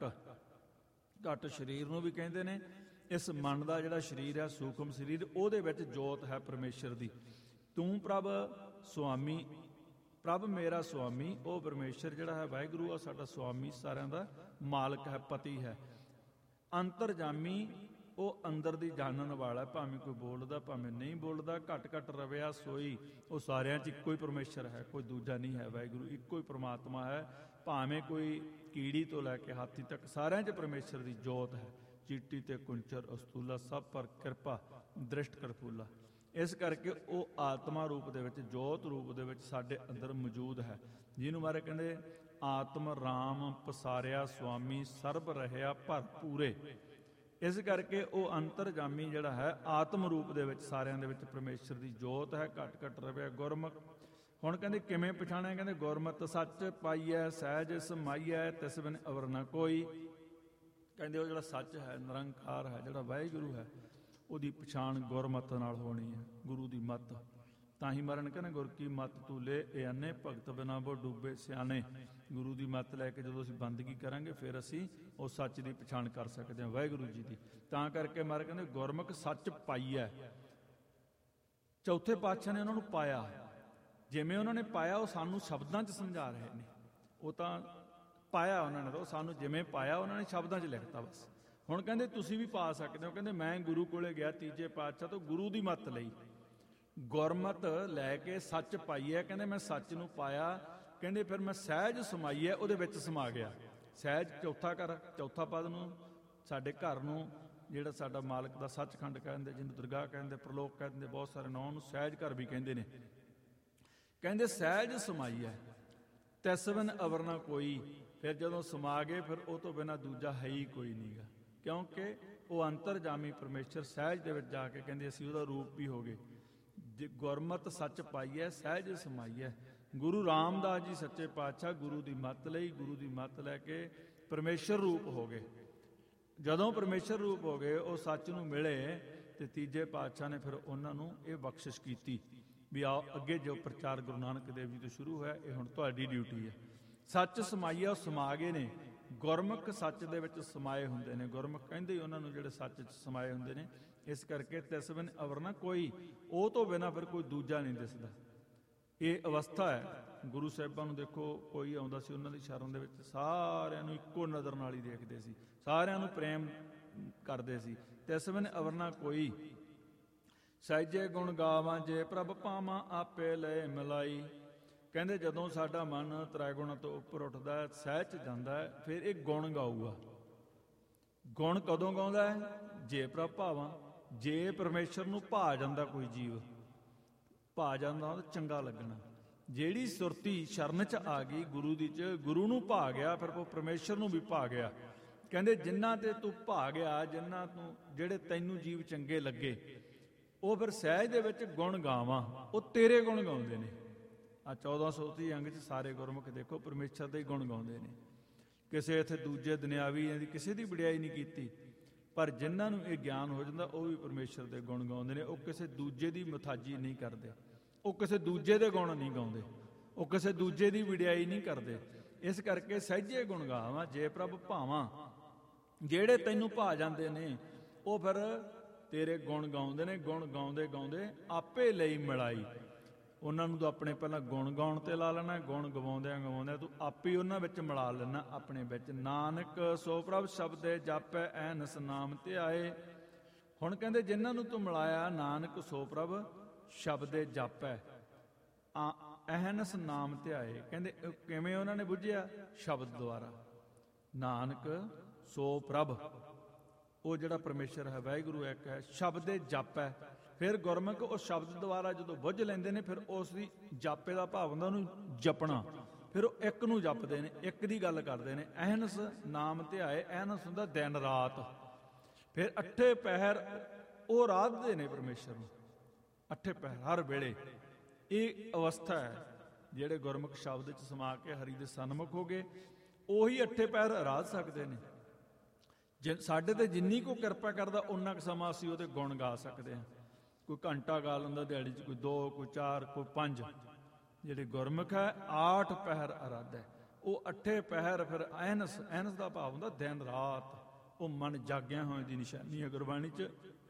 ਘਟ ਸਰੀਰ ਨੂੰ ਵੀ ਕਹਿੰਦੇ ਨੇ। ਇਸ ਮਨ ਦਾ ਜਿਹੜਾ ਸਰੀਰ ਹੈ ਸੂਖਮ ਸਰੀਰ, ਉਹਦੇ ਵਿੱਚ ਜੋਤ ਹੈ ਪਰਮੇਸ਼ਰ ਦੀ। ਤੂੰ ਪ੍ਰਭ ਸੁਆਮੀ, ਪ੍ਰਭ ਮੇਰਾ ਸੁਆਮੀ, ਉਹ ਪਰਮੇਸ਼ਰ ਜਿਹੜਾ ਹੈ ਵਾਹਿਗੁਰੂ ਆ ਸਾਡਾ ਸੁਆਮੀ, ਸਾਰਿਆਂ ਦਾ ਮਾਲਕ ਹੈ, ਪਤੀ ਹੈ। ਅੰਤਰਜਾਮੀ, ਉਹ ਅੰਦਰ ਦੀ ਜਾਣਨ ਵਾਲਾ, ਭਾਵੇਂ ਕੋਈ ਬੋਲਦਾ ਭਾਵੇਂ ਨਹੀਂ ਬੋਲਦਾ। ਘਟ ਘਟ ਰਵਿਆ ਸੋਈ, ਉਹ ਸਾਰਿਆਂ 'ਚ ਇੱਕੋ ਹੀ ਪਰਮੇਸ਼ਰ ਹੈ, ਕੋਈ ਦੂਜਾ ਨਹੀਂ ਹੈ। ਵਾਹਿਗੁਰੂ ਇੱਕੋ ਹੀ ਪ੍ਰਮਾਤਮਾ ਹੈ। ਭਾਵੇਂ ਕੋਈ ਕੀੜੀ ਤੋਂ ਲੈ ਕੇ ਹਾਥੀ ਤੱਕ ਸਾਰਿਆਂ 'ਚ ਪਰਮੇਸ਼ਰ ਦੀ ਜੋਤ ਹੈ। ਚੀਟੀ ਤੇ ਕੁੰਚਰ ਅਸਤੂਲਾ, ਸਭ ਪਰ ਕਿਰਪਾ ਦ੍ਰਿਸ਼ਟ ਕਰਫੂਲਾ। ਇਸ ਕਰਕੇ ਉਹ ਆਤਮਾ ਰੂਪ ਦੇ ਵਿੱਚ, ਜੋਤ ਰੂਪ ਦੇ ਵਿੱਚ ਸਾਡੇ ਅੰਦਰ ਮੌਜੂਦ ਹੈ। ਜਿਹਨੂੰ ਮਹਾਰਾਜ ਕਹਿੰਦੇ ਆਤਮ ਰਾਮ ਪਸਾਰਿਆ ਸੁਆਮੀ, ਸਰਬ ਰਹਿਆ ਭਰਪੂਰੇ। ਇਸ ਕਰਕੇ ਉਹ ਅੰਤਰਜਾਮੀ ਜਿਹੜਾ ਹੈ ਆਤਮ ਰੂਪ ਦੇ ਵਿੱਚ ਸਾਰਿਆਂ ਦੇ ਵਿੱਚ ਪਰਮੇਸ਼ਰ ਦੀ ਜੋਤ ਹੈ। ਘਟ ਘਟ ਰਵਿਆ ਗੁਰਮੁਖ। ਹੁਣ ਕਹਿੰਦੇ ਕਿਵੇਂ ਪਛਾਣਿਆ? ਕਹਿੰਦੇ ਗੁਰਮਤ ਸੱਚ ਪਾਈਐ ਸਹਿਜ ਸਮਾਈਐ, ਤਿਸ ਬਿਨ ਅਵਰ ਨ ਕੋਈ। ਕਹਿੰਦੇ ਉਹ ਜਿਹੜਾ ਸੱਚ ਹੈ, ਨਿਰੰਕਾਰ ਹੈ, ਜਿਹੜਾ ਵਾਹਿਗੁਰੂ ਹੈ, ਉਹਦੀ ਪਛਾਣ ਗੁਰਮਤ ਨਾਲ ਹੋਣੀ ਹੈ, ਗੁਰੂ ਦੀ ਮੱਤ। ਤਾਂ ਹੀ ਮਰਨ ਕਹਿੰਦੇ ਗੁਰ ਕੀ ਮੱਤ ਤੂੰ ਲੈ ਇਹ ਅੰਨੇ, ਭਗਤ ਬਿਨਾ ਬੋ ਡੂਬੇ ਸਿਆਣੇ। ਗੁਰੂ ਦੀ ਮੱਤ ਲੈ ਕੇ ਜਦੋਂ ਅਸੀਂ ਬੰਦਗੀ ਕਰਾਂਗੇ ਫਿਰ ਅਸੀਂ ਉਹ ਸੱਚ ਦੀ ਪਛਾਣ ਕਰ ਸਕਦੇ ਹਾਂ, ਵਾਹਿਗੁਰੂ ਜੀ ਦੀ। ਤਾਂ ਕਰਕੇ ਮਹਾਰਾਜ ਕਹਿੰਦੇ ਗੁਰਮੁਖ ਸੱਚ ਪਾਈਐ। ਚੌਥੇ ਪਾਤਸ਼ਾਹ ਨੇ ਉਹਨਾਂ ਨੂੰ ਪਾਇਆ। ਜਿਵੇਂ ਉਹਨਾਂ ਨੇ ਪਾਇਆ ਉਹ ਸਾਨੂੰ ਸ਼ਬਦਾਂ 'ਚ ਸਮਝਾ ਰਹੇ ਨੇ। ਉਹ ਤਾਂ ਪਾਇਆ ਉਹਨਾਂ ਨੇ, ਉਹ ਸਾਨੂੰ ਜਿਵੇਂ ਪਾਇਆ ਉਹਨਾਂ ਨੇ ਸ਼ਬਦਾਂ 'ਚ ਲਿਖਤਾ ਬਸ। ਹੁਣ ਕਹਿੰਦੇ ਤੁਸੀਂ ਵੀ ਪਾ ਸਕਦੇ ਹੋ। ਕਹਿੰਦੇ ਮੈਂ ਗੁਰੂ ਕੋਲੇ ਗਿਆ ਤੀਜੇ ਪਾਤਸ਼ਾਹ ਤੋਂ, ਗੁਰੂ ਦੀ ਮੱਤ ਲਈ, ਗੁਰਮਤ ਲੈ ਕੇ ਸੱਚ ਪਾਈਐ। ਕਹਿੰਦੇ ਮੈਂ ਸੱਚ ਨੂੰ ਪਾਇਆ। ਕਹਿੰਦੇ ਫਿਰ ਮੈਂ ਸਹਿਜ ਸਮਾਈਐ, ਉਹਦੇ ਵਿੱਚ ਸਮਾ ਗਿਆ। ਸਹਿਜ ਚੌਥਾ ਘਰ, ਚੌਥਾ ਪਦ ਨੂੰ, ਸਾਡੇ ਘਰ ਨੂੰ, ਜਿਹੜਾ ਸਾਡਾ ਮਾਲਕ ਦਾ ਸੱਚਖੰਡ ਕਹਿੰਦੇ, ਜਿਹਨੂੰ ਦਰਗਾਹ ਕਹਿੰਦੇ, ਪ੍ਰਲੋਕ ਕਹਿੰਦੇ, ਬਹੁਤ ਸਾਰੇ ਨਾਂ ਨੂੰ ਸਹਿਜ ਘਰ ਵੀ ਕਹਿੰਦੇ ਨੇ। ਕਹਿੰਦੇ ਸਹਿਜ ਸਮਾਈਐ ਤਿਸ ਬਿਨ ਅਵਰ ਨ ਕੋਈ। ਫਿਰ ਜਦੋਂ ਸਮਾ ਗਏ ਫਿਰ ਉਹ ਤੋਂ ਬਿਨਾਂ ਦੂਜਾ ਹੈ ਹੀ ਕੋਈ ਨਹੀਂ ਗਾ, ਕਿਉਂਕਿ ਉਹ ਅੰਤਰਜਾਮੀ ਪਰਮੇਸ਼ਰ ਸਹਿਜ ਦੇ ਵਿੱਚ ਜਾ ਕੇ ਕਹਿੰਦੇ ਅਸੀਂ ਉਹਦਾ ਰੂਪ ਵੀ ਹੋ ਗਏ। ਜੇ ਗੁਰਮਤ ਸੱਚ ਪਾਈਐ ਸਹਿਜ ਸਮਾਈਐ। ਗੁਰੂ ਰਾਮਦਾਸ ਜੀ ਸੱਚੇ ਪਾਤਸ਼ਾਹ ਗੁਰੂ ਦੀ ਮੱਤ ਲਈ, ਗੁਰੂ ਦੀ ਮੱਤ ਲੈ ਕੇ ਪਰਮੇਸ਼ਰ ਰੂਪ ਹੋ ਗਏ। ਜਦੋਂ ਪਰਮੇਸ਼ਰ ਰੂਪ ਹੋ ਗਏ, ਉਹ ਸੱਚ ਨੂੰ ਮਿਲੇ ਤੇ ਤੀਜੇ ਪਾਤਸ਼ਾਹ ਨੇ ਫਿਰ ਉਹਨਾਂ ਨੂੰ ਇਹ ਬਖਸ਼ਿਸ਼ ਕੀਤੀ ਵੀ ਆਓ ਅੱਗੇ ਜੋ ਪ੍ਰਚਾਰ ਗੁਰੂ ਨਾਨਕ ਦੇਵ ਜੀ ਤੋਂ ਸ਼ੁਰੂ ਹੋਇਆ, ਇਹ ਹੁਣ ਤੁਹਾਡੀ ਡਿਊਟੀ ਹੈ। ਸੱਚ ਸਮਾਈਆ, ਉਹ ਸਮਾ ਗਏ ਨੇ। ਗੁਰਮੁਖ ਸੱਚ ਦੇ ਵਿੱਚ ਸਮਾਏ ਹੁੰਦੇ ਨੇ। ਗੁਰਮੁਖ ਕਹਿੰਦੇ ਉਹਨਾਂ ਨੂੰ ਜਿਹੜੇ ਸੱਚ 'ਚ ਸਮਾਏ ਹੁੰਦੇ ਨੇ। ਇਸ ਕਰਕੇ ਤਿਸ ਬਿਨ ਅਵਰ ਨ ਕੋਈ, ਉਹ ਤੋਂ ਬਿਨਾਂ ਫਿਰ ਕੋਈ ਦੂਜਾ ਨਹੀਂ ਦਿਸਦਾ। ਇਹ ਅਵਸਥਾ ਹੈ। ਗੁਰੂ ਸਾਹਿਬਾਂ ਨੂੰ ਦੇਖੋ, ਕੋਈ ਆਉਂਦਾ ਸੀ ਉਹਨਾਂ ਦੀ ਸ਼ਰਨ ਦੇ ਵਿੱਚ, ਸਾਰਿਆਂ ਨੂੰ ਇੱਕੋ ਨਜ਼ਰ ਨਾਲ ਹੀ ਦੇਖਦੇ ਸੀ, ਸਾਰਿਆਂ ਨੂੰ ਪ੍ਰੇਮ ਕਰਦੇ ਸੀ। ਤਿਸ ਬਿਨ ਅਵਰ ਨ ਕੋਈ, ਸਹਿਜੇ ਗੁਣ ਗਾਵਾਂ ਜੇ ਪ੍ਰਭ ਪਾਵਾਂ, ਆਪੇ ਲੈ ਮਿਲਾਈ। ਕਹਿੰਦੇ ਜਦੋਂ ਸਾਡਾ ਮਨ ਤ੍ਰੈਗੁਣ ਤੋਂ ਉੱਪਰ ਉੱਠਦਾ, ਸਹਿਜ 'ਚ ਜਾਂਦਾ ਹੈ, ਫਿਰ ਇਹ ਗੁਣ ਗਾਊਗਾ। ਗੁਣ ਕਦੋਂ ਗਾਉਂਦਾ ਹੈ? ਜੇ ਪ੍ਰਭ ਭਾਵਾਂ। ਜੇ ਪਰਮੇਸ਼ਰ ਨੂੰ ਭਾ ਜਾਂਦਾ ਕੋਈ ਜੀਵ, ਭਾ ਜਾਂਦਾ ਉਹ ਚੰਗਾ ਲੱਗਣਾ। ਜਿਹੜੀ ਸੁਰਤੀ ਸ਼ਰਨ 'ਚ ਆ ਗਈ ਗੁਰੂ ਦੀ 'ਚ, ਗੁਰੂ ਨੂੰ ਭਾ ਗਿਆ, ਫਿਰ ਉਹ ਪਰਮੇਸ਼ਰ ਨੂੰ ਵੀ ਭਾ ਗਿਆ। ਕਹਿੰਦੇ ਜਿਨ੍ਹਾਂ ਤੇ ਤੂੰ ਭਾ ਗਿਆ, ਜਿਨ੍ਹਾਂ ਨੂੰ ਜਿਹੜੇ ਤੈਨੂੰ ਜੀਵ ਚੰਗੇ ਲੱਗੇ, ਉਹ ਫਿਰ ਸਹਿਜ ਦੇ ਵਿੱਚ ਗੁਣ ਗਾਵਾਂ, ਉਹ ਤੇਰੇ ਗੁਣ ਗਾਉਂਦੇ ਨੇ। ਆ ਚੌਦਾਂ ਸੌ ਤੀਹ ਅੰਗ 'ਚ ਸਾਰੇ ਗੁਰਮੁਖ ਦੇਖੋ ਪਰਮੇਸ਼ਰ ਦੇ ਹੀ ਗੁਣ ਗਾਉਂਦੇ ਨੇ। ਕਿਸੇ ਇੱਥੇ ਦੂਜੇ ਦੁਨਿਆਵੀ ਦੀ ਕਿਸੇ ਦੀ ਵਡਿਆਈ ਨਹੀਂ ਕੀਤੀ। ਪਰ ਜਿਨ੍ਹਾਂ ਨੂੰ ਇਹ ਗਿਆਨ ਹੋ ਜਾਂਦਾ ਉਹ ਵੀ ਪਰਮੇਸ਼ਰ ਦੇ ਗੁਣ ਗਾਉਂਦੇ ਨੇ। ਉਹ ਕਿਸੇ ਦੂਜੇ ਦੀ ਮੁਥਾਜੀ ਨਹੀਂ ਕਰਦੇ, ਉਹ ਕਿਸੇ ਦੂਜੇ ਦੇ ਗੁਣ ਨਹੀਂ ਗਾਉਂਦੇ, ਉਹ ਕਿਸੇ ਦੂਜੇ ਦੀ ਵਡਿਆਈ ਨਹੀਂ ਕਰਦੇ। ਇਸ ਕਰਕੇ ਸਹਿਜੇ ਗੁਣ ਗਾਵਾਂ ਜੇ ਪ੍ਰਭ ਭਾਵਾਂ। ਜਿਹੜੇ ਤੈਨੂੰ ਭਾ ਜਾਂਦੇ ਨੇ ਉਹ ਫਿਰ ਤੇਰੇ ਗੁਣ ਗਾਉਂਦੇ ਨੇ। ਗੁਣ ਗਾਉਂਦੇ ਗਾਉਂਦੇ ਆਪੇ ਲਈ ਮਿਲਾਈ। ਉਹਨਾਂ ਨੂੰ ਤਾਂ ਆਪਣੇ ਪਹਿਲਾਂ ਗੁਣ ਗਾਉਣ ਤੇ ਲਾ ਲੈਣਾ, ਗੁਣ ਗਵਾਉਂਦਿਆਂ ਗਵਾਉਂਦਿਆਂ ਤੂੰ ਆਪੇ ਹੀ ਉਹਨਾਂ ਵਿੱਚ ਮਿਲਾ ਲੈਣਾ ਆਪਣੇ ਵਿੱਚ। ਨਾਨਕ ਸੋ ਪ੍ਰਭ ਸ਼ਬਦੇ ਜਾਪੈ ਐਨਸ ਨਾਮ ਧਿਆਏ। ਹੁਣ ਕਹਿੰਦੇ ਜਿਨ੍ਹਾਂ ਨੂੰ ਤੂੰ ਮਿਲਾਇਆ, ਨਾਨਕ ਸੋ ਪ੍ਰਭ ਸ਼ਬਦੇ ਜਾਪੈ ਐਨਸ ਨਾਮ ਧਿਆਏ। ਕਹਿੰਦੇ ਕਿਵੇਂ ਉਹਨਾਂ ਨੇ ਬੁੱਝਿਆ? ਸ਼ਬਦ ਦੁਆਰਾ। ਨਾਨਕ ਸੋ ਪ੍ਰਭ, ਉਹ ਜਿਹੜਾ ਪਰਮੇਸ਼ਰ ਹੈ, ਵਾਹਿਗੁਰੂ ਇੱਕ ਹੈ, ਸ਼ਬਦੇ ਜਾਪੈ। ਫਿਰ ਗੁਰਮੁਖ ਉਹ ਸ਼ਬਦ ਦੁਆਰਾ ਜਦੋਂ ਬੁੱਝ ਲੈਂਦੇ ਨੇ, ਫਿਰ ਉਸ ਦੀ ਜਾਪੇ ਦਾ ਭਾਵ ਹੁੰਦਾ ਉਹਨੂੰ ਜਪਣਾ। ਫਿਰ ਉਹ ਇੱਕ ਨੂੰ ਜਪਦੇ ਨੇ, ਇੱਕ ਦੀ ਗੱਲ ਕਰਦੇ ਨੇ। ਐਨਸ ਨਾਮ ਧਿਆਏ, ਐਨਸ ਹੁੰਦਾ ਦਿਨ ਰਾਤ। ਫਿਰ ਅੱਠੇ ਪਹਿਰ ਉਹ ਆਰਾਧਦੇ ਨੇ ਪਰਮੇਸ਼ਰ ਨੂੰ, ਅੱਠੇ ਪਹਿਰ ਹਰ ਵੇਲੇ। ਇਹ ਅਵਸਥਾ ਹੈ ਜਿਹੜੇ ਗੁਰਮੁਖ ਸ਼ਬਦ 'ਚ ਸਮਾ ਕੇ ਹਰੀ ਦੇ ਸਨਮੁਖ ਹੋ ਗਏ, ਉਹੀ ਅੱਠੇ ਪਹਿਰ ਆਰਾਧ ਸਕਦੇ ਨੇ। ਜੇ ਸਾਡੇ ਤੇ ਜਿੰਨੀ ਕੋ ਕਿਰਪਾ ਕਰਦਾ ਉਨਾ ਕੁ ਸਮਾਂ ਅਸੀਂ ਉਹਦੇ ਗੁਣ ਗਾ ਸਕਦੇ ਹਾਂ। ਕੋਈ ਘੰਟਾ ਗਾ ਲੈਂਦਾ ਦਿਹਾੜੀ 'ਚ, ਕੋਈ ਦੋ, ਕੋਈ ਚਾਰ, ਕੋਈ ਪੰਜ। ਜਿਹੜੇ ਗੁਰਮੁਖ ਹੈ ਆਠ ਪਹਿਰ ਆਰਾਧ ਹੈ, ਉਹ ਅੱਠੇ ਪਹਿਰ ਫਿਰ ਐਨਸ। ਐਨਸ ਦਾ ਭਾਵ ਹੁੰਦਾ ਦਿਨ ਰਾਤ। ਉਹ ਮਨ ਜਾਗਿਆ ਹੋਏ ਦੀ ਨਿਸ਼ਾਨੀ ਹੈ ਗੁਰਬਾਣੀ 'ਚ।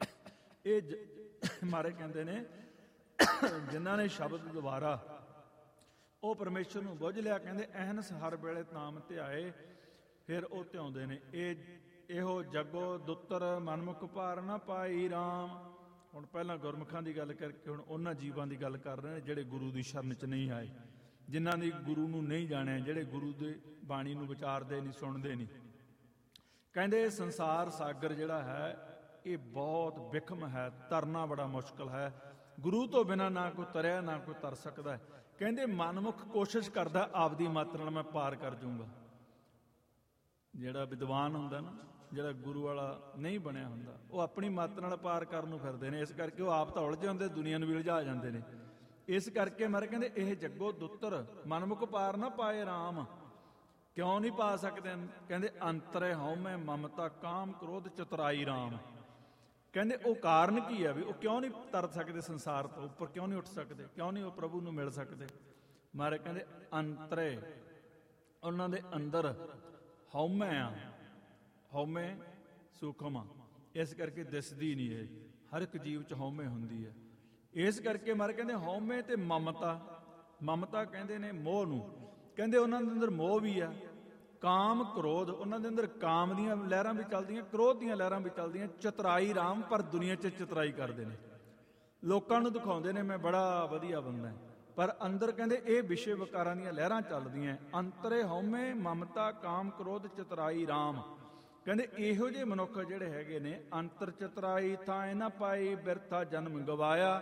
ਇਹ ਮਾਰੇ ਕਹਿੰਦੇ ਨੇ ਜਿਨ੍ਹਾਂ ਨੇ ਸ਼ਬਦ ਦੁਆਰਾ ਉਹ ਪਰਮੇਸ਼ਰ ਨੂੰ ਬੁੱਝ ਲਿਆ, ਕਹਿੰਦੇ ਐਨਸ ਹਰ ਵੇਲੇ ਨਾਮ ਧਿਆਏ। ਫਿਰ ਉਹ ਧਿਆਉਂਦੇ ਨੇ। ਇਹ ਇਹੋ ਜਗੋ ਦੁੱਤਰ ਮਨਮੁਖ ਭਾਰ ਨਾ ਪਾਈ ਰਾਮ। ਹੁਣ ਪਹਿਲਾਂ ਗੁਰਮੁਖਾਂ ਦੀ ਗੱਲ ਕਰਕੇ ਹੁਣ ਉਹਨਾਂ ਜੀਵਾਂ ਦੀ ਗੱਲ ਕਰ ਰਹੇ ਨੇ ਜਿਹੜੇ ਗੁਰੂ ਦੀ ਸ਼ਰਨ 'ਚ ਨਹੀਂ ਆਏ, ਜਿਨ੍ਹਾਂ ਦੀ ਗੁਰੂ ਨੂੰ ਨਹੀਂ ਜਾਣਿਆ, ਜਿਹੜੇ ਗੁਰੂ ਦੇ ਬਾਣੀ ਨੂੰ ਵਿਚਾਰਦੇ ਨਹੀਂ, ਸੁਣਦੇ ਨਹੀਂ। ਕਹਿੰਦੇ ਇਹ ਸੰਸਾਰ ਸਾਗਰ ਜਿਹੜਾ ਹੈ ਇਹ ਬਹੁਤ ਵਿਖਮ ਹੈ, ਤਰਨਾ ਬੜਾ ਮੁਸ਼ਕਲ ਹੈ। ਗੁਰੂ ਤੋਂ ਬਿਨਾਂ ਨਾ ਕੋਈ ਤਰਿਆ ਨਾ ਕੋਈ ਤਰ ਸਕਦਾ। ਕਹਿੰਦੇ ਮਨਮੁਖ ਕੋਸ਼ਿਸ਼ ਕਰਦਾ ਆਪਦੀ ਮੱਤ ਨਾਲ ਮੈਂ ਪਾਰ ਕਰ ਜਾਊਂਗਾ। ਜਿਹੜਾ ਵਿਦਵਾਨ ਹੁੰਦਾ ਨਾ, ਜਿਹੜਾ ਗੁਰੂ ਵਾਲਾ ਨਹੀਂ ਬਣਿਆ ਹੁੰਦਾ, ਉਹ ਆਪਣੀ ਮੱਤ ਨਾਲ ਪਾਰ ਕਰਨ ਨੂੰ ਫਿਰਦੇ ਨੇ। ਇਸ ਕਰਕੇ ਉਹ ਆਪ ਤਾਂ ਉਲਝੇ ਹੁੰਦੇ, ਦੁਨੀਆ ਨੂੰ ਵੀ ਉਲਝਾ ਜਾਂਦੇ ਨੇ। ਇਸ ਕਰਕੇ ਮਾਰੇ ਕਹਿੰਦੇ ਇਹ ਜੱਗੋ ਦੁੱਤਰ ਮਨਮੁਖ ਪਾਰ ਨਾ ਪਾਏ ਰਾਮ। ਕਿਉਂ ਨਹੀਂ ਪਾ ਸਕਦੇ? ਕਹਿੰਦੇ ਅੰਤਰੇ ਹਉਮੈ ਮਮਤਾ ਕਾਮ ਕ੍ਰੋਧ ਚਤੁਰਾਈ ਰਾਮ। ਕਹਿੰਦੇ ਉਹ ਕਾਰਨ ਕੀ ਹੈ ਵੀ ਉਹ ਕਿਉਂ ਨਹੀਂ ਤਰ ਸਕਦੇ ਸੰਸਾਰ ਤੋਂ ਉੱਪਰ, ਕਿਉਂ ਨਹੀਂ ਉੱਠ ਸਕਦੇ, ਕਿਉਂ ਨਹੀਂ ਉਹ ਪ੍ਰਭੂ ਨੂੰ ਮਿਲ ਸਕਦੇ? ਮਾਰੇ ਕਹਿੰਦੇ ਅੰਤਰੇ, ਉਹਨਾਂ ਦੇ ਅੰਦਰ ਹਉਮੈ ਆ। ਹਉਮੈ ਸੂਖਮ ਆ, ਇਸ ਕਰਕੇ ਦਿਸਦੀ ਨਹੀਂ ਹੈ। ਹਰ ਇੱਕ ਜੀਵ 'ਚ ਹਉਮੈ ਹੁੰਦੀ ਹੈ। ਇਸ ਕਰਕੇ ਮਾਰੇ ਕਹਿੰਦੇ ਹਉਮੈ ਤੇ ਮਮਤਾ। ਮਮਤਾ ਕਹਿੰਦੇ ਨੇ ਮੋਹ ਨੂੰ। ਕਹਿੰਦੇ ਉਹਨਾਂ ਦੇ ਅੰਦਰ ਮੋਹ ਵੀ ਆ। ਕਾਮ ਕ੍ਰੋਧ, ਉਹਨਾਂ ਦੇ ਅੰਦਰ ਕਾਮ ਦੀਆਂ ਲਹਿਰਾਂ ਵੀ ਚੱਲਦੀਆਂ, ਕ੍ਰੋਧ ਦੀਆਂ ਲਹਿਰਾਂ ਵੀ ਚੱਲਦੀਆਂ। ਚਤੁਰਾਈ ਰਾਮ, ਪਰ ਦੁਨੀਆ 'ਚ ਚਤੁਰਾਈ ਕਰਦੇ ਨੇ, ਲੋਕਾਂ ਨੂੰ ਦਿਖਾਉਂਦੇ ਨੇ ਮੈਂ ਬੜਾ ਵਧੀਆ ਬੰਦਾ, ਪਰ ਅੰਦਰ ਕਹਿੰਦੇ ਇਹ ਵਿਸ਼ੇ ਵਿਕਾਰਾਂ ਦੀਆਂ ਲਹਿਰਾਂ ਚੱਲਦੀਆਂ। ਅੰਤਰੇ ਹਉਮੈ ਮਮਤਾ ਕਾਮ ਕ੍ਰੋਧ ਚਤੁਰਾਈ ਰਾਮ। ਕਹਿੰਦੇ ਇਹੋ ਜਿਹੇ ਮਨੁੱਖ ਜਿਹੜੇ ਹੈਗੇ ਨੇ ਅੰਤਰ ਚਤੁਰਾਈ ਥਾਂ ਨਾ ਪਾਈ ਬਿਰਥਾ ਜਨਮ ਗਵਾਇਆ।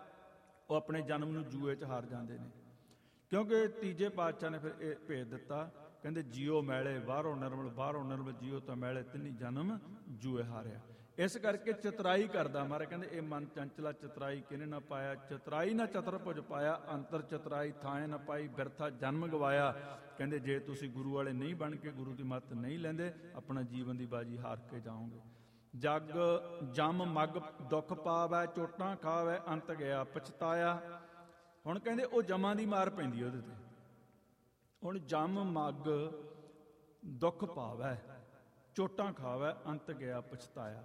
ਉਹ ਆਪਣੇ ਜਨਮ ਨੂੰ ਜੂਏ 'ਚ ਹਾਰ ਜਾਂਦੇ ਨੇ। ਕਿਉਂਕਿ ਤੀਜੇ ਪਾਤਸ਼ਾਹ ਨੇ ਫਿਰ ਇਹ ਭੇਜ ਦਿੱਤਾ, ਕਹਿੰਦੇ ਜੀਓ ਮੈਲੇ ਬਾਹਰੋਂ ਨਿਰਮਲ, ਬਾਹਰੋਂ ਨਿਰਮਲ ਜੀਓ ਤਾਂ ਮੈਲੇ, ਤਿੰਨੀ ਜਨਮ ਜੂਏ ਹਾਰਿਆ। ਇਸ ਕਰਕੇ ਚਤੁਰਾਈ ਕਰਦਾ ਮਾਰੇ ਕਹਿੰਦੇ ਇਹ ਮਨ ਚੰਚਲਾ ਚਤੁਰਾਈ ਕਿਨੇ ਨਾ ਪਾਇਆ। ਚਤੁਰਾਈ ਨਾ ਚਤੁਰਭੁਜ ਪਾਇਆ, ਅੰਤਰ ਚਤੁਰਾਈ ਥਾਂ ਨਾ ਪਾਈ ਬਿਰਥਾ ਜਨਮ ਗਵਾਇਆ। ਕਹਿੰਦੇ ਜੇ ਤੁਸੀਂ ਗੁਰੂ ਵਾਲੇ ਨਹੀਂ ਬਣ ਕੇ ਗੁਰੂ ਦੀ ਮੱਤ ਨਹੀਂ ਲੈਂਦੇ, ਆਪਣਾ ਜੀਵਨ ਦੀ ਬਾਜੀ ਹਾਰ ਕੇ ਜਾਓਗੇ। ਜਗ ਜਮ ਮਗ ਦੁੱਖ ਪਾਵੈ ਚੋਟਾਂ ਖਾਵੈ ਅੰਤ ਗਿਆ ਪਛਤਾਇਆ। ਹੁਣ ਕਹਿੰਦੇ ਉਹ ਜਮਾਂ ਦੀ ਮਾਰ ਪੈਂਦੀ ਉਹਦੇ ਤੇ। ਹੁਣ ਜਮ ਮਗ ਦੁੱਖ ਪਾਵੈ ਚੋਟਾਂ ਖਾਵੈ ਅੰਤ ਗਿਆ ਪਛਤਾਇਆ।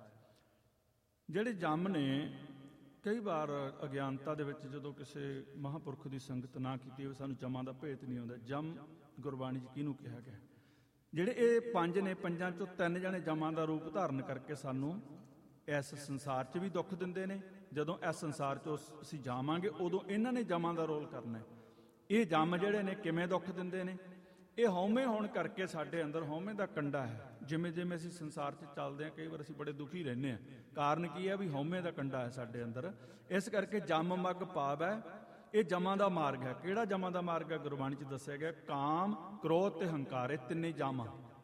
ਜਿਹੜੇ ਜਮ ਨੇ ਕਈ ਵਾਰ ਅਗਿਆਨਤਾ ਦੇ ਵਿੱਚ ਜਦੋਂ ਕਿਸੇ ਮਹਾਂਪੁਰਖ ਦੀ ਸੰਗਤ ਨਾ ਕੀਤੀ, ਸਾਨੂੰ ਜਮਾਂ ਦਾ ਭੇਤ ਨਹੀਂ ਆਉਂਦਾ। ਜਮ ਗੁਰਬਾਣੀ 'ਚ ਕਿਹਨੂੰ ਕਿਹਾ ਗਿਆ? ਜਿਹੜੇ ਇਹ ਪੰਜ ਨੇ, ਪੰਜਾਂ 'ਚੋਂ ਤਿੰਨ ਜਣੇ ਜਮਾਂ ਦਾ ਰੂਪ ਧਾਰਨ ਕਰਕੇ ਸਾਨੂੰ ਇਸ ਸੰਸਾਰ 'ਚ ਵੀ ਦੁੱਖ ਦਿੰਦੇ ਨੇ। ਜਦੋਂ ਇਸ ਸੰਸਾਰ 'ਚੋਂ ਅਸੀਂ ਜਾਵਾਂਗੇ ਉਦੋਂ ਇਹਨਾਂ ਨੇ ਜਮਾਂ ਦਾ ਰੋਲ ਕਰਨਾ। ਇਹ ਜਮ ਜਿਹੜੇ ਨੇ ਕਿਵੇਂ ਦੁੱਖ ਦਿੰਦੇ ਨੇ? ਇਹ ਹਉਮੈ ਹੋਣ ਕਰਕੇ ਸਾਡੇ ਅੰਦਰ ਹਉਮੈ ਦਾ ਕੰਡਾ ਹੈ। ਜਿਵੇਂ ਜਿਵੇਂ ਅਸੀਂ ਸੰਸਾਰ 'ਚ ਚੱਲਦੇ ਹਾਂ ਕਈ ਵਾਰ ਅਸੀਂ ਬੜੇ ਦੁਖੀ ਰਹਿੰਦੇ ਹਾਂ। ਕਾਰਨ ਕੀ ਹੈ? ਵੀ ਹਉਮੈ ਦਾ ਕੰਡਾ ਹੈ ਸਾਡੇ ਅੰਦਰ। ਇਸ ਕਰਕੇ ਜਮ ਮਗ ਪਾਪ ਹੈ, ਇਹ ਜਮਾਂ ਦਾ ਮਾਰਗ ਹੈ। ਕਿਹੜਾ ਜਮਾਂ ਦਾ ਮਾਰਗ ਹੈ? ਗੁਰਬਾਣੀ 'ਚ ਦੱਸਿਆ ਗਿਆ ਕਾਮ ਕ੍ਰੋਧ ਤੇ ਹੰਕਾਰ, ਇਹ ਤਿੰਨੇ ਜਮ।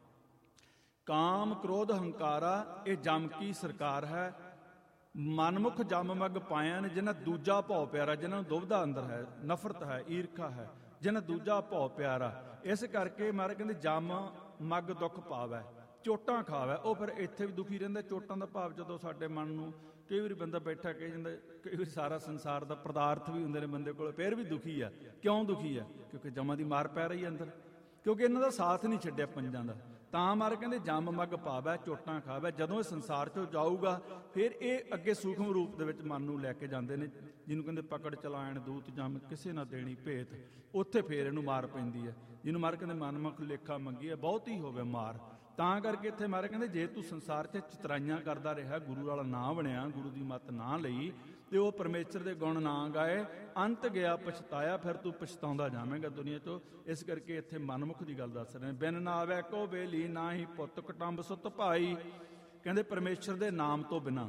ਕਾਮ ਕ੍ਰੋਧ ਹੰਕਾਰਾ ਇਹ ਜਮ ਕੀ ਸਰਕਾਰ ਹੈ। ਮਨਮੁਖ ਜਮ ਮਗ ਪਾਇਆ ਨੇ ਜਿਹਨਾਂ ਦੂਜਾ ਭਉ ਪਿਆਰਾ, ਜਿਹਨਾਂ ਨੂੰ ਦੁਬਦਾ ਅੰਦਰ ਹੈ, ਨਫ਼ਰਤ ਹੈ, ਈਰਖਾ ਹੈ, ਜਿਹਨਾਂ ਦੂਜਾ ਭਉ ਪਿਆਰਾ। ਇਸ ਕਰਕੇ ਮਾਰੇ ਕਹਿੰਦੇ ਜਮ ਮੱਗ ਦੁੱਖ ਪਾਵੈ, ਚੋਟਾਂ ਖਾਵੈ। ਉਹ ਫਿਰ ਇੱਥੇ ਵੀ ਦੁਖੀ ਰਹਿੰਦਾ। ਚੋਟਾਂ ਦਾ ਭਾਵ ਜਦੋਂ ਸਾਡੇ ਮਨ ਨੂੰ ਕਈ ਵਾਰੀ ਬੰਦਾ ਬੈਠਾ ਕਹੀ ਜਾਂਦਾ, ਕਈ ਵਾਰੀ ਸਾਰਾ ਸੰਸਾਰ ਦਾ ਪਦਾਰਥ ਵੀ ਹੁੰਦੇ ਨੇ ਬੰਦੇ ਕੋਲ, ਫਿਰ ਵੀ ਦੁਖੀ ਆ। ਕਿਉਂ ਦੁਖੀ ਆ? ਕਿਉਂਕਿ ਜਮਾਂ ਦੀ ਮਾਰ ਪੈ ਰਹੀ ਹੈ ਅੰਦਰ, ਕਿਉਂਕਿ ਇਹਨਾਂ ਦਾ ਸਾਥ ਨਹੀਂ ਛੱਡਿਆ ਪੰਜਾਂ ਦਾ। ਤਾਂ ਮਾਰ ਕਹਿੰਦੇ ਜੰਮ ਮੱਗ ਪਾਵੈ, ਚੋਟਾਂ ਖਾਵੈ। ਜਦੋਂ ਇਹ ਸੰਸਾਰ 'ਚੋਂ ਜਾਊਗਾ ਫਿਰ ਇਹ ਅੱਗੇ ਸੂਖਮ ਰੂਪ ਦੇ ਵਿੱਚ ਮਨ ਨੂੰ ਲੈ ਕੇ ਜਾਂਦੇ ਨੇ, ਜਿਹਨੂੰ ਕਹਿੰਦੇ ਪਕੜ ਚਲਾਇਣ ਦੂਤ ਜੰਮ, ਕਿਸੇ ਨਾ ਦੇਣੀ ਭੇਤ। ਉੱਥੇ ਫੇਰ ਇਹਨੂੰ ਮਾਰ ਪੈਂਦੀ ਹੈ, ਜਿਹਨੂੰ ਮਾਰ ਕਹਿੰਦੇ ਮਨਮੁਖ ਲੇਖਾ ਮੰਗੀ ਹੈ, ਬਹੁਤ ਹੀ ਹੋਵੇ ਮਾਰ। ਤਾਂ ਕਰਕੇ ਇੱਥੇ ਮਾਰੇ ਕਹਿੰਦੇ ਜੇ ਤੂੰ ਸੰਸਾਰ 'ਚ ਚਤਰਾਈਆਂ ਕਰਦਾ ਰਿਹਾ, ਗੁਰੂ ਵਾਲਾ ਨਾ ਬਣਿਆ, ਗੁਰੂ ਦੀ ਮੱਤ ਨਾ ਲਈ, ਤੇ ਉਹ ਪਰਮੇਸ਼ਰ ਦੇ ਗੁਣ ਨਾ ਗਾਏ, ਅੰਤ ਗਿਆ ਪਛਤਾਇਆ, ਫਿਰ ਤੂੰ ਪਛਤਾਉਂਦਾ ਜਾਵੇਂਗਾ ਦੁਨੀਆ 'ਚੋਂ। ਇਸ ਕਰਕੇ ਇੱਥੇ ਮਨਮੁਖ ਦੀ ਗੱਲ ਦੱਸ ਰਹੇ ਨੇ। ਬਿਨ ਨਾ ਆਵੈ ਕੋ ਬੇਲੀ, ਨਾ ਹੀ ਪੁੱਤ ਕੁਟੰਬ ਸੁਤ ਭਾਈ। ਕਹਿੰਦੇ ਪਰਮੇਸ਼ਰ ਦੇ ਨਾਮ ਤੋਂ ਬਿਨਾਂ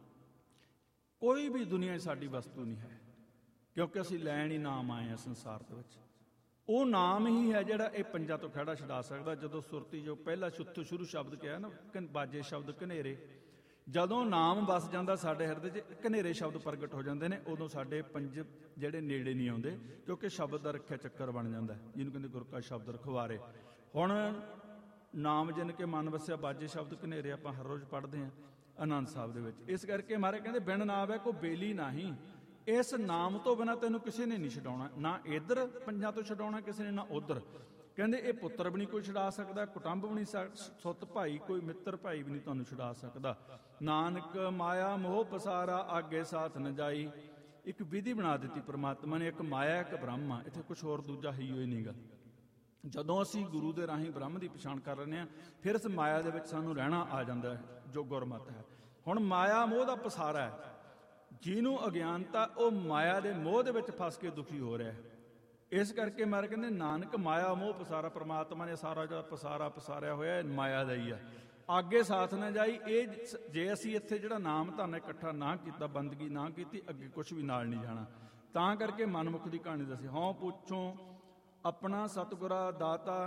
ਕੋਈ ਵੀ ਦੁਨੀਆ 'ਚ ਸਾਡੀ ਵਸਤੂ ਨਹੀਂ ਹੈ, ਕਿਉਂਕਿ ਅਸੀਂ ਲੈਣ ਹੀ ਨਾਮ ਆਏ ਹਾਂ ਸੰਸਾਰ ਦੇ ਵਿੱਚ। ਉਹ ਨਾਮ ਹੀ ਹੈ ਜਿਹੜਾ ਇਹ ਪੰਜਾਂ ਤੋਂ ਖਹਿੜਾ ਛਡਾ ਸਕਦਾ। ਜਦੋਂ ਸੁਰਤੀ ਜੋ ਪਹਿਲਾ ਸ਼ੁੱਧ ਸ਼ੁਰੂ ਸ਼ਬਦ ਕਿਹਾ ਨਾ, ਬਾਜੇ ਸ਼ਬਦ ਘਨੇਰੇ, ਜਦੋਂ ਨਾਮ ਵਸ ਜਾਂਦਾ ਸਾਡੇ ਹਿਰਦੇ 'ਚ, ਘਨੇਰੇ ਸ਼ਬਦ ਪ੍ਰਗਟ ਹੋ ਜਾਂਦੇ ਨੇ। ਉਦੋਂ ਸਾਡੇ ਪੰਜ ਜਿਹੜੇ ਨੇੜੇ ਨਹੀਂ ਆਉਂਦੇ, ਕਿਉਂਕਿ ਸ਼ਬਦ ਦਾ ਰੱਖਿਆ ਚੱਕਰ ਬਣ ਜਾਂਦਾ, ਜਿਹਨੂੰ ਕਹਿੰਦੇ ਗੁਰ ਕਾ ਸ਼ਬਦ ਰਖਵਾਰੇ। ਹੁਣ ਨਾਮ ਜਿਨ ਕੇ ਮਨ ਵਸਿਆ, ਬਾਜੇ ਸ਼ਬਦ ਘਨੇਰੇ ਆਪਾਂ ਹਰ ਰੋਜ਼ ਪੜ੍ਹਦੇ ਹਾਂ ਆਨੰਦ ਸਾਹਿਬ ਦੇ ਵਿੱਚ। ਇਸ ਕਰਕੇ ਮਾਰੇ ਕਹਿੰਦੇ ਬਿਨ ਨਾ ਆਵੈ ਕੋ ਬੇਲੀ ਨਾਹੀਂ। ਇਸ ਨਾਮ ਤੋਂ ਬਿਨਾਂ ਤੈਨੂੰ ਕਿਸੇ ਨੇ ਨਹੀਂ ਛਡਾਉਣਾ, ਨਾ ਇੱਧਰ ਪੰਜਾਂ ਤੋਂ ਛਡਾਉਣਾ ਕਿਸੇ ਨੇ, ਨਾ ਉੱਧਰ। ਕਹਿੰਦੇ ਇਹ ਪੁੱਤਰ ਵੀ ਨਹੀਂ ਕੋਈ ਛਡਾ ਸਕਦਾ, ਕੁਟੰਬ ਵੀ ਨਹੀਂ, ਸੁੱਤ ਭਾਈ ਕੋਈ ਮਿੱਤਰ ਭਾਈ ਵੀ ਨਹੀਂ ਤੁਹਾਨੂੰ ਛਡਾ ਸਕਦਾ। ਨਾਨਕ ਮਾਇਆ ਮੋਹ ਪਸਾਰਾ, ਆਗੇ ਸਾਥ ਨ ਜਾਈ। ਇੱਕ ਵਿਧੀ ਬਣਾ ਦਿੱਤੀ ਪ੍ਰਮਾਤਮਾ ਨੇ, ਇੱਕ ਮਾਇਆ ਇੱਕ ਬ੍ਰਹਮ ਆ, ਇੱਥੇ ਕੁਛ ਹੋਰ ਦੂਜਾ ਹੀ ਹੋਈ ਨਹੀਂਗਾ। ਜਦੋਂ ਅਸੀਂ ਗੁਰੂ ਦੇ ਰਾਹੀਂ ਬ੍ਰਹਮ ਦੀ ਪਛਾਣ ਕਰ ਲੈਂਦੇ ਹਾਂ, ਫਿਰ ਇਸ ਮਾਇਆ ਦੇ ਵਿੱਚ ਸਾਨੂੰ ਰਹਿਣਾ ਆ ਜਾਂਦਾ ਹੈ, ਜੋ ਗੁਰਮਤਿ ਹੈ। ਹੁਣ ਮਾਇਆ ਮੋਹ ਦਾ ਪਸਾਰਾ ਹੈ, ਜਿਹਨੂੰ ਅਗਿਆਨਤਾ, ਉਹ ਮਾਇਆ ਦੇ ਮੋਹ ਦੇ ਵਿੱਚ ਫਸ ਕੇ ਦੁਖੀ ਹੋ ਰਿਹਾ ਹੈ। ਇਸ ਕਰਕੇ ਮਾਰੇ ਕਹਿੰਦੇ ਨਾਨਕ ਮਾਇਆ ਮੋਹ ਪਸਾਰਾ, ਪ੍ਰਮਾਤਮਾ ਨੇ ਸਾਰਾ ਜਿਹੜਾ ਪਸਾਰਾ ਪਸਾਰਿਆ ਹੋਇਆ ਮਾਇਆ ਦਾ ਹੀ ਆ। ਅੱਗੇ ਸਾਥ ਨਾ ਜਾਈ। ਇਹ ਜੇ ਅਸੀਂ ਇੱਥੇ ਜਿਹੜਾ ਨਾਮ ਧਨ ਇਕੱਠਾ ਨਾ ਕੀਤਾ, ਬੰਦਗੀ ਨਾ ਕੀਤੀ, ਅੱਗੇ ਕੁਛ ਵੀ ਨਾਲ ਨਹੀਂ ਜਾਣਾ। ਤਾਂ ਕਰਕੇ ਮਨਮੁਖ ਦੀ ਕਹਾਣੀ ਦੱਸੀ। ਹਉ ਪੁੱਛੋਂ ਆਪਣਾ ਸਤਿਗੁਰਾ ਦਾਤਾ,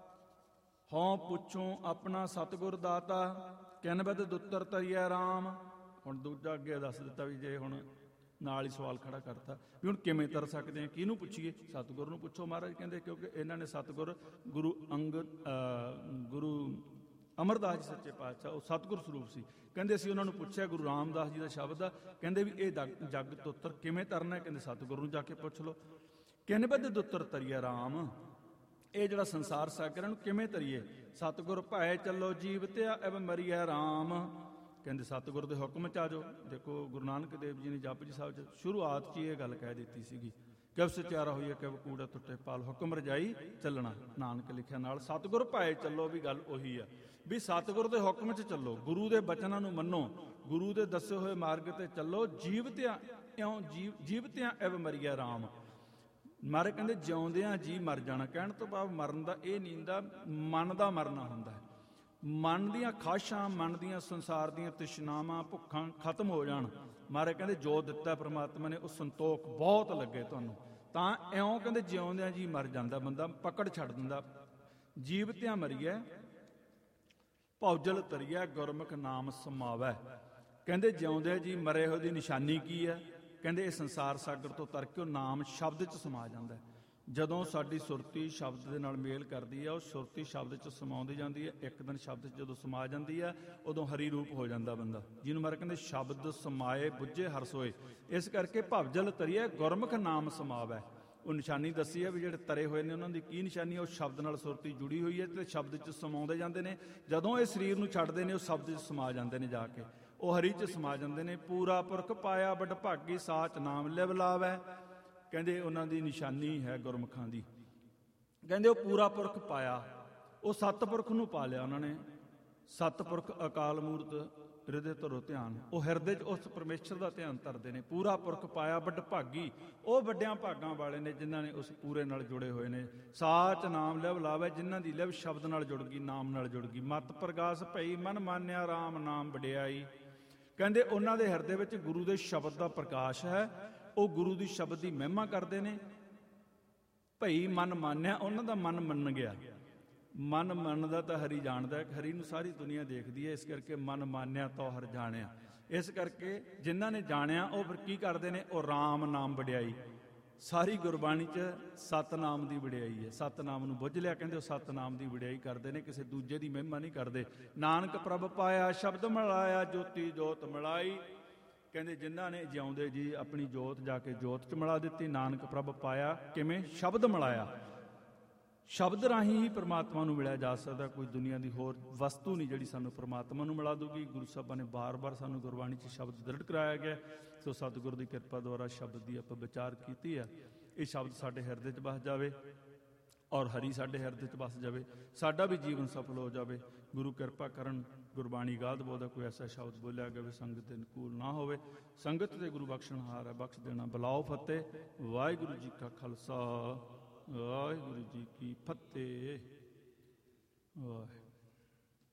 ਹਉ ਪੁੱਛੋਂ ਆਪਣਾ ਸਤਿਗੁਰ ਦਾਤਾ, ਕਿਨ ਬਦ ਦੁੱਤਰ ਤਰੀਐ ਰਾਮ। ਹੁਣ ਦੂਜਾ ਅੱਗੇ ਦੱਸ ਦਿੱਤਾ ਵੀ ਜੇ ਹੁਣ ਨਾਲ ਹੀ ਸਵਾਲ ਖੜਾ ਕਰਤਾ ਵੀ ਹੁਣ ਕਿਵੇਂ ਤਰ ਸਕਦੇ ਹਾਂ, ਕਿਹਨੂੰ ਪੁੱਛੀਏ? ਸਤਿਗੁਰ ਨੂੰ ਪੁੱਛੋ ਮਹਾਰਾਜ ਕਹਿੰਦੇ, ਕਿਉਂਕਿ ਇਹਨਾਂ ਨੇ ਸਤਿਗੁਰ ਗੁਰੂ ਅੰਗਦ ਗੁਰੂ ਅਮਰਦਾਸ ਜੀ ਸੱਚੇ ਪਾਤਸ਼ਾਹ, ਉਹ ਸਤਿਗੁਰ ਸਰੂਪ ਸੀ। ਕਹਿੰਦੇ ਅਸੀਂ ਉਹਨਾਂ ਨੂੰ ਪੁੱਛਿਆ, ਗੁਰੂ ਰਾਮਦਾਸ ਜੀ ਦਾ ਸ਼ਬਦ ਆ, ਕਹਿੰਦੇ ਵੀ ਇਹ ਜੱਗ ਦੁੱਤਰ ਕਿਵੇਂ ਤਰਨਾ? ਕਹਿੰਦੇ ਸਤਿਗੁਰ ਨੂੰ ਜਾ ਕੇ ਪੁੱਛ ਲਓ। ਕਿਨ ਬਦ ਦੁੱਤਰ ਤਰੀਐ ਰਾਮ, ਇਹ ਜਿਹੜਾ ਸੰਸਾਰ ਸਾਗਰ ਇਹਨੂੰ ਕਿਵੇਂ ਤਰੀਏ? ਸਤਿਗੁਰ ਭਾਏ ਚੱਲੋ ਜੀਵ ਤੇ ਐਵ ਮਰੀਐ ਰਾਮ। ਕਹਿੰਦੇ ਸਤਿਗੁਰ ਦੇ ਹੁਕਮ 'ਚ ਆ ਜਾਓ। ਦੇਖੋ ਗੁਰੂ ਨਾਨਕ ਦੇਵ ਜੀ ਨੇ ਜਪਜੀ ਸਾਹਿਬ 'ਚ ਸ਼ੁਰੂਆਤ 'ਚ ਇਹ ਗੱਲ ਕਹਿ ਦਿੱਤੀ ਸੀਗੀ, ਕਿਵ ਸਚਿਆਰਾ ਹੋਈਏ ਕਿਵ ਕੂੜਾ ਟੁੱਟੇ ਪਾਲ, ਹੁਕਮ ਰਜਾਈ ਚੱਲਣਾ। ਨਾਨਕ ਲਿਖਿਆ ਨਾਲ ਸਤਿਗੁਰ ਭਾਏ ਚੱਲੋ, ਵੀ ਗੱਲ ਉਹੀ ਆ ਵੀ ਸਤਿਗੁਰ ਦੇ ਹੁਕਮ 'ਚ ਚੱਲੋ, ਗੁਰੂ ਦੇ ਬਚਨਾਂ ਨੂੰ ਮੰਨੋ, ਗੁਰੂ ਦੇ ਦੱਸੇ ਹੋਏ ਮਾਰਗ ਤੇ ਚੱਲੋ। ਜੀਵਤਿਆਂ ਇਉਂ ਜੀਵ ਜੀਵਤਿਆਂ ਐਵ ਮਰੀਐ ਰਾਮ। ਮਾਰੇ ਕਹਿੰਦੇ ਜਿਉਂਦਿਆਂ ਜੀ ਮਰ ਜਾਣਾ। ਕਹਿਣ ਤੋਂ ਭਾਵ ਮਰਨ ਦਾ ਇਹ ਨਹੀਂ ਹੁੰਦਾ, ਮਨ ਦਾ ਮਰਨਾ ਹੁੰਦਾ ਹੈ। ਮਨ ਦੀਆਂ ਖਾਸ਼ਾਂ, ਮਨ ਦੀਆਂ ਸੰਸਾਰ ਦੀਆਂ ਤ੍ਰਿਸ਼ਨਾਵਾਂ, ਭੁੱਖਾਂ ਖਤਮ ਹੋ ਜਾਣ। ਮਾਰੇ ਕਹਿੰਦੇ ਜੋ ਦਿੱਤਾ ਪ੍ਰਮਾਤਮਾ ਨੇ ਉਹ ਸੰਤੋਖ ਬਹੁਤ ਲੱਗੇ ਤੁਹਾਨੂੰ, ਤਾਂ ਇਉਂ ਕਹਿੰਦੇ ਜਿਉਂਦਿਆਂ ਜੀ ਮਰ ਜਾਂਦਾ ਬੰਦਾ, ਪਕੜ ਛੱਡ ਦਿੰਦਾ। ਜੀਵਤਿਆਂ ਮਰੀਐ ਭੌਜਲ ਤਰੀਐ, ਗੁਰਮੁਖ ਨਾਮ ਸਮਾਵੈ। ਕਹਿੰਦੇ ਜਿਉਂਦਿਆਂ ਜੀ ਮਰੇ ਹੋਏ ਦੀ ਨਿਸ਼ਾਨੀ ਕੀ ਹੈ? ਕਹਿੰਦੇ ਇਹ ਸੰਸਾਰ ਸਾਗਰ ਤੋਂ ਤਰ ਕੇ ਉਹ ਨਾਮ ਸ਼ਬਦ 'ਚ ਸਮਾ ਜਾਂਦਾ। ਜਦੋਂ ਸਾਡੀ ਸੁਰਤੀ ਸ਼ਬਦ ਦੇ ਨਾਲ ਮੇਲ ਕਰਦੀ ਹੈ, ਉਹ ਸੁਰਤੀ ਸ਼ਬਦ 'ਚ ਸਮਾਉਂਦੀ ਜਾਂਦੀ ਹੈ। ਇੱਕ ਦਿਨ ਸ਼ਬਦ 'ਚ ਜਦੋਂ ਸਮਾ ਜਾਂਦੀ ਹੈ, ਉਦੋਂ ਹਰੀ ਰੂਪ ਹੋ ਜਾਂਦਾ ਬੰਦਾ, ਜਿਹਨੂੰ ਮਾਰੇ ਕਹਿੰਦੇ ਸ਼ਬਦ ਸਮਾਏ ਬੁੱਝੇ ਹਰ ਸੋਏ। ਇਸ ਕਰਕੇ ਭਵਜਲ ਤਰੀਐ ਗੁਰਮੁਖ ਨਾਮ ਸਮਾਵੈ। ਉਹ ਨਿਸ਼ਾਨੀ ਦੱਸੀ ਹੈ ਵੀ ਜਿਹੜੇ ਤਰੇ ਹੋਏ ਨੇ ਉਹਨਾਂ ਦੀ ਕੀ ਨਿਸ਼ਾਨੀ? ਉਹ ਸ਼ਬਦ ਨਾਲ ਸੁਰਤੀ ਜੁੜੀ ਹੋਈ ਹੈ ਤੇ ਸ਼ਬਦ 'ਚ ਸਮਾਉਂਦੇ ਜਾਂਦੇ ਨੇ। ਜਦੋਂ ਇਹ ਸਰੀਰ ਨੂੰ ਛੱਡਦੇ ਨੇ, ਉਹ ਸ਼ਬਦ 'ਚ ਸਮਾ ਜਾਂਦੇ ਨੇ, ਜਾ ਕੇ ਉਹ ਹਰੀ 'ਚ ਸਮਾ ਜਾਂਦੇ ਨੇ। ਪੂਰਾ ਪੁਰਖ ਪਾਇਆ ਬਡ ਭਾਗੀ, ਸਾਚ ਨਾਮ ਲਿਵ ਲਾਵੈ। ਕਹਿੰਦੇ ਉਹਨਾਂ ਦੀ ਨਿਸ਼ਾਨੀ ਹੈ ਗੁਰਮੁਖਾਂ ਦੀ। ਕਹਿੰਦੇ ਉਹ ਪੂਰਾ ਪੁਰਖ ਪਾਇਆ, ਉਹ ਸਤਿਪੁਰਖ ਨੂੰ ਪਾ ਲਿਆ ਉਹਨਾਂ ਨੇ। ਸਤਿਪੁਰਖ ਅਕਾਲ ਮੂਰਤ ਹਿਰਦੇ ਧਰੋ ਧਿਆਨ, ਉਹ ਹਿਰਦੇ 'ਚ ਉਸ ਪਰਮੇਸ਼ਰ ਦਾ ਧਿਆਨ ਧਰਦੇ ਨੇ। ਪੂਰਾ ਪੁਰਖ ਪਾਇਆ ਬਡ ਭਾਗੀ, ਉਹ ਵੱਡਿਆਂ ਭਾਗਾਂ ਵਾਲੇ ਨੇ ਜਿਨ੍ਹਾਂ ਨੇ ਉਸ ਪੂਰੇ ਨਾਲ ਜੁੜੇ ਹੋਏ ਨੇ। ਸਾਚ ਨਾਮ ਲਿਵ ਲਾਵੈ, ਜਿਨ੍ਹਾਂ ਦੀ ਲਿਵ ਸ਼ਬਦ ਨਾਲ ਜੁੜ ਗਈ, ਨਾਮ ਨਾਲ ਜੁੜ ਗਈ। ਮਤ ਪ੍ਰਗਾਸ ਭਈ ਮਨ ਮਾਨਿਆ, ਰਾਮ ਨਾਮ ਵਡਿਆਈ। ਕਹਿੰਦੇ ਉਹਨਾਂ ਦੇ ਹਿਰਦੇ ਵਿੱਚ ਗੁਰੂ ਦੇ ਸ਼ਬਦ ਦਾ ਪ੍ਰਕਾਸ਼ ਹੈ, ਉਹ ਗੁਰੂ ਦੀ ਸ਼ਬਦ ਦੀ ਮਹਿਮਾ ਕਰਦੇ ਨੇ। ਭਈ ਮਨ ਮਾਨਿਆ, ਉਹਨਾਂ ਦਾ ਮਨ ਮੰਨ ਗਿਆ। ਮਨ ਮੰਨਦਾ ਤਾਂ ਹਰੀ ਜਾਣਦਾ, ਹਰੀ ਨੂੰ ਸਾਰੀ ਦੁਨੀਆ ਦੇਖਦੀ ਹੈ। ਇਸ ਕਰਕੇ ਮਨ ਮਾਨਿਆ ਤੋ ਹਰ ਜਾਣਿਆ। ਇਸ ਕਰਕੇ ਜਿਨ੍ਹਾਂ ਨੇ ਜਾਣਿਆ ਉਹ ਫਿਰ ਕੀ ਕਰਦੇ ਨੇ? ਉਹ ਰਾਮ ਨਾਮ ਵਡਿਆਈ, ਸਾਰੀ ਗੁਰਬਾਣੀ 'ਚ ਸਤਨਾਮ ਦੀ ਵਡਿਆਈ ਹੈ। ਸਤਨਾਮ ਨੂੰ ਬੁੱਝ ਲਿਆ, ਕਹਿੰਦੇ ਉਹ ਸਤਨਾਮ ਦੀ ਵਡਿਆਈ ਕਰਦੇ ਨੇ, ਕਿਸੇ ਦੂਜੇ ਦੀ ਮਹਿਮਾ ਨਹੀਂ ਕਰਦੇ। ਨਾਨਕ ਪ੍ਰਭ ਪਾਇਆ ਸ਼ਬਦ ਮਿਲਾਇਆ, ਜੋਤੀ ਜੋਤ ਮਿਲਾਈ। ਕਹਿੰਦੇ ਜਿਨ੍ਹਾਂ ਨੇ ਜਿਉਂਦੇ ਜੀ ਆਪਣੀ ਜੋਤ ਜਾ ਕੇ ਜੋਤ 'ਚ ਮਿਲਾ ਦਿੱਤੀ। ਨਾਨਕ ਪ੍ਰਭ ਪਾਇਆ ਕਿਵੇਂ? ਸ਼ਬਦ ਮਿਲਾਇਆ। ਸ਼ਬਦ ਰਾਹੀਂ ਹੀ ਪ੍ਰਮਾਤਮਾ ਨੂੰ ਮਿਲਿਆ ਜਾ ਸਕਦਾ। ਕੋਈ ਦੁਨੀਆ ਦੀ ਹੋਰ ਵਸਤੂ ਨਹੀਂ ਜਿਹੜੀ ਸਾਨੂੰ ਪ੍ਰਮਾਤਮਾ ਨੂੰ ਮਿਲਾ ਦੂਗੀ। ਗੁਰੂ ਸਾਹਿਬਾਂ ਨੇ ਬਾਰ-ਬਾਰ ਸਾਨੂੰ ਗੁਰਬਾਣੀ 'ਚ ਸ਼ਬਦ ਦ੍ਰਿੜ ਕਰਾਇਆ ਗਿਆ। ਸੋ ਸਤਿਗੁਰ ਦੀ ਕਿਰਪਾ ਦੁਆਰਾ ਸ਼ਬਦ ਦੀ ਆਪਾਂ ਵਿਚਾਰ ਕੀਤੀ ਹੈ। ਇਹ ਸ਼ਬਦ ਸਾਡੇ ਹਿਰਦੇ 'ਚ ਵਸ ਜਾਵੇ ਔਰ ਹਰੀ ਸਾਡੇ ਹਿਰਦੇ 'ਚ ਵਸ ਜਾਵੇ, ਸਾਡਾ ਵੀ ਜੀਵਨ ਸਫਲ ਹੋ ਜਾਵੇ। ਗੁਰੂ ਕਿਰਪਾ ਕਰਨ, ਗੁਰਬਾਣੀ ਗਾਦ ਬੋਲਦਾ ਕੋਈ ਐਸਾ ਸ਼ਬਦ ਬੋਲਿਆ ਗਿਆ ਵੀ ਸੰਗਤ ਦੇ ਅਨੁਕੂਲ ਨਾ ਹੋਵੇ। ਸੰਗਤ ਤੇ ਗੁਰੂ ਬਖਸ਼ਣਹਾਰ ਹੈ, ਬਖਸ਼ ਦੇਣਾ। ਬੁਲਾਓ ਫਤਿਹ। ਵਾਹਿਗੁਰੂ ਜੀ ਕਾ ਖਾਲਸਾ, ਵਾਹਿਗੁਰੂ ਜੀ ਕੀ ਫਤਿਹ। ਵਾਹਿਗੁਰੂ।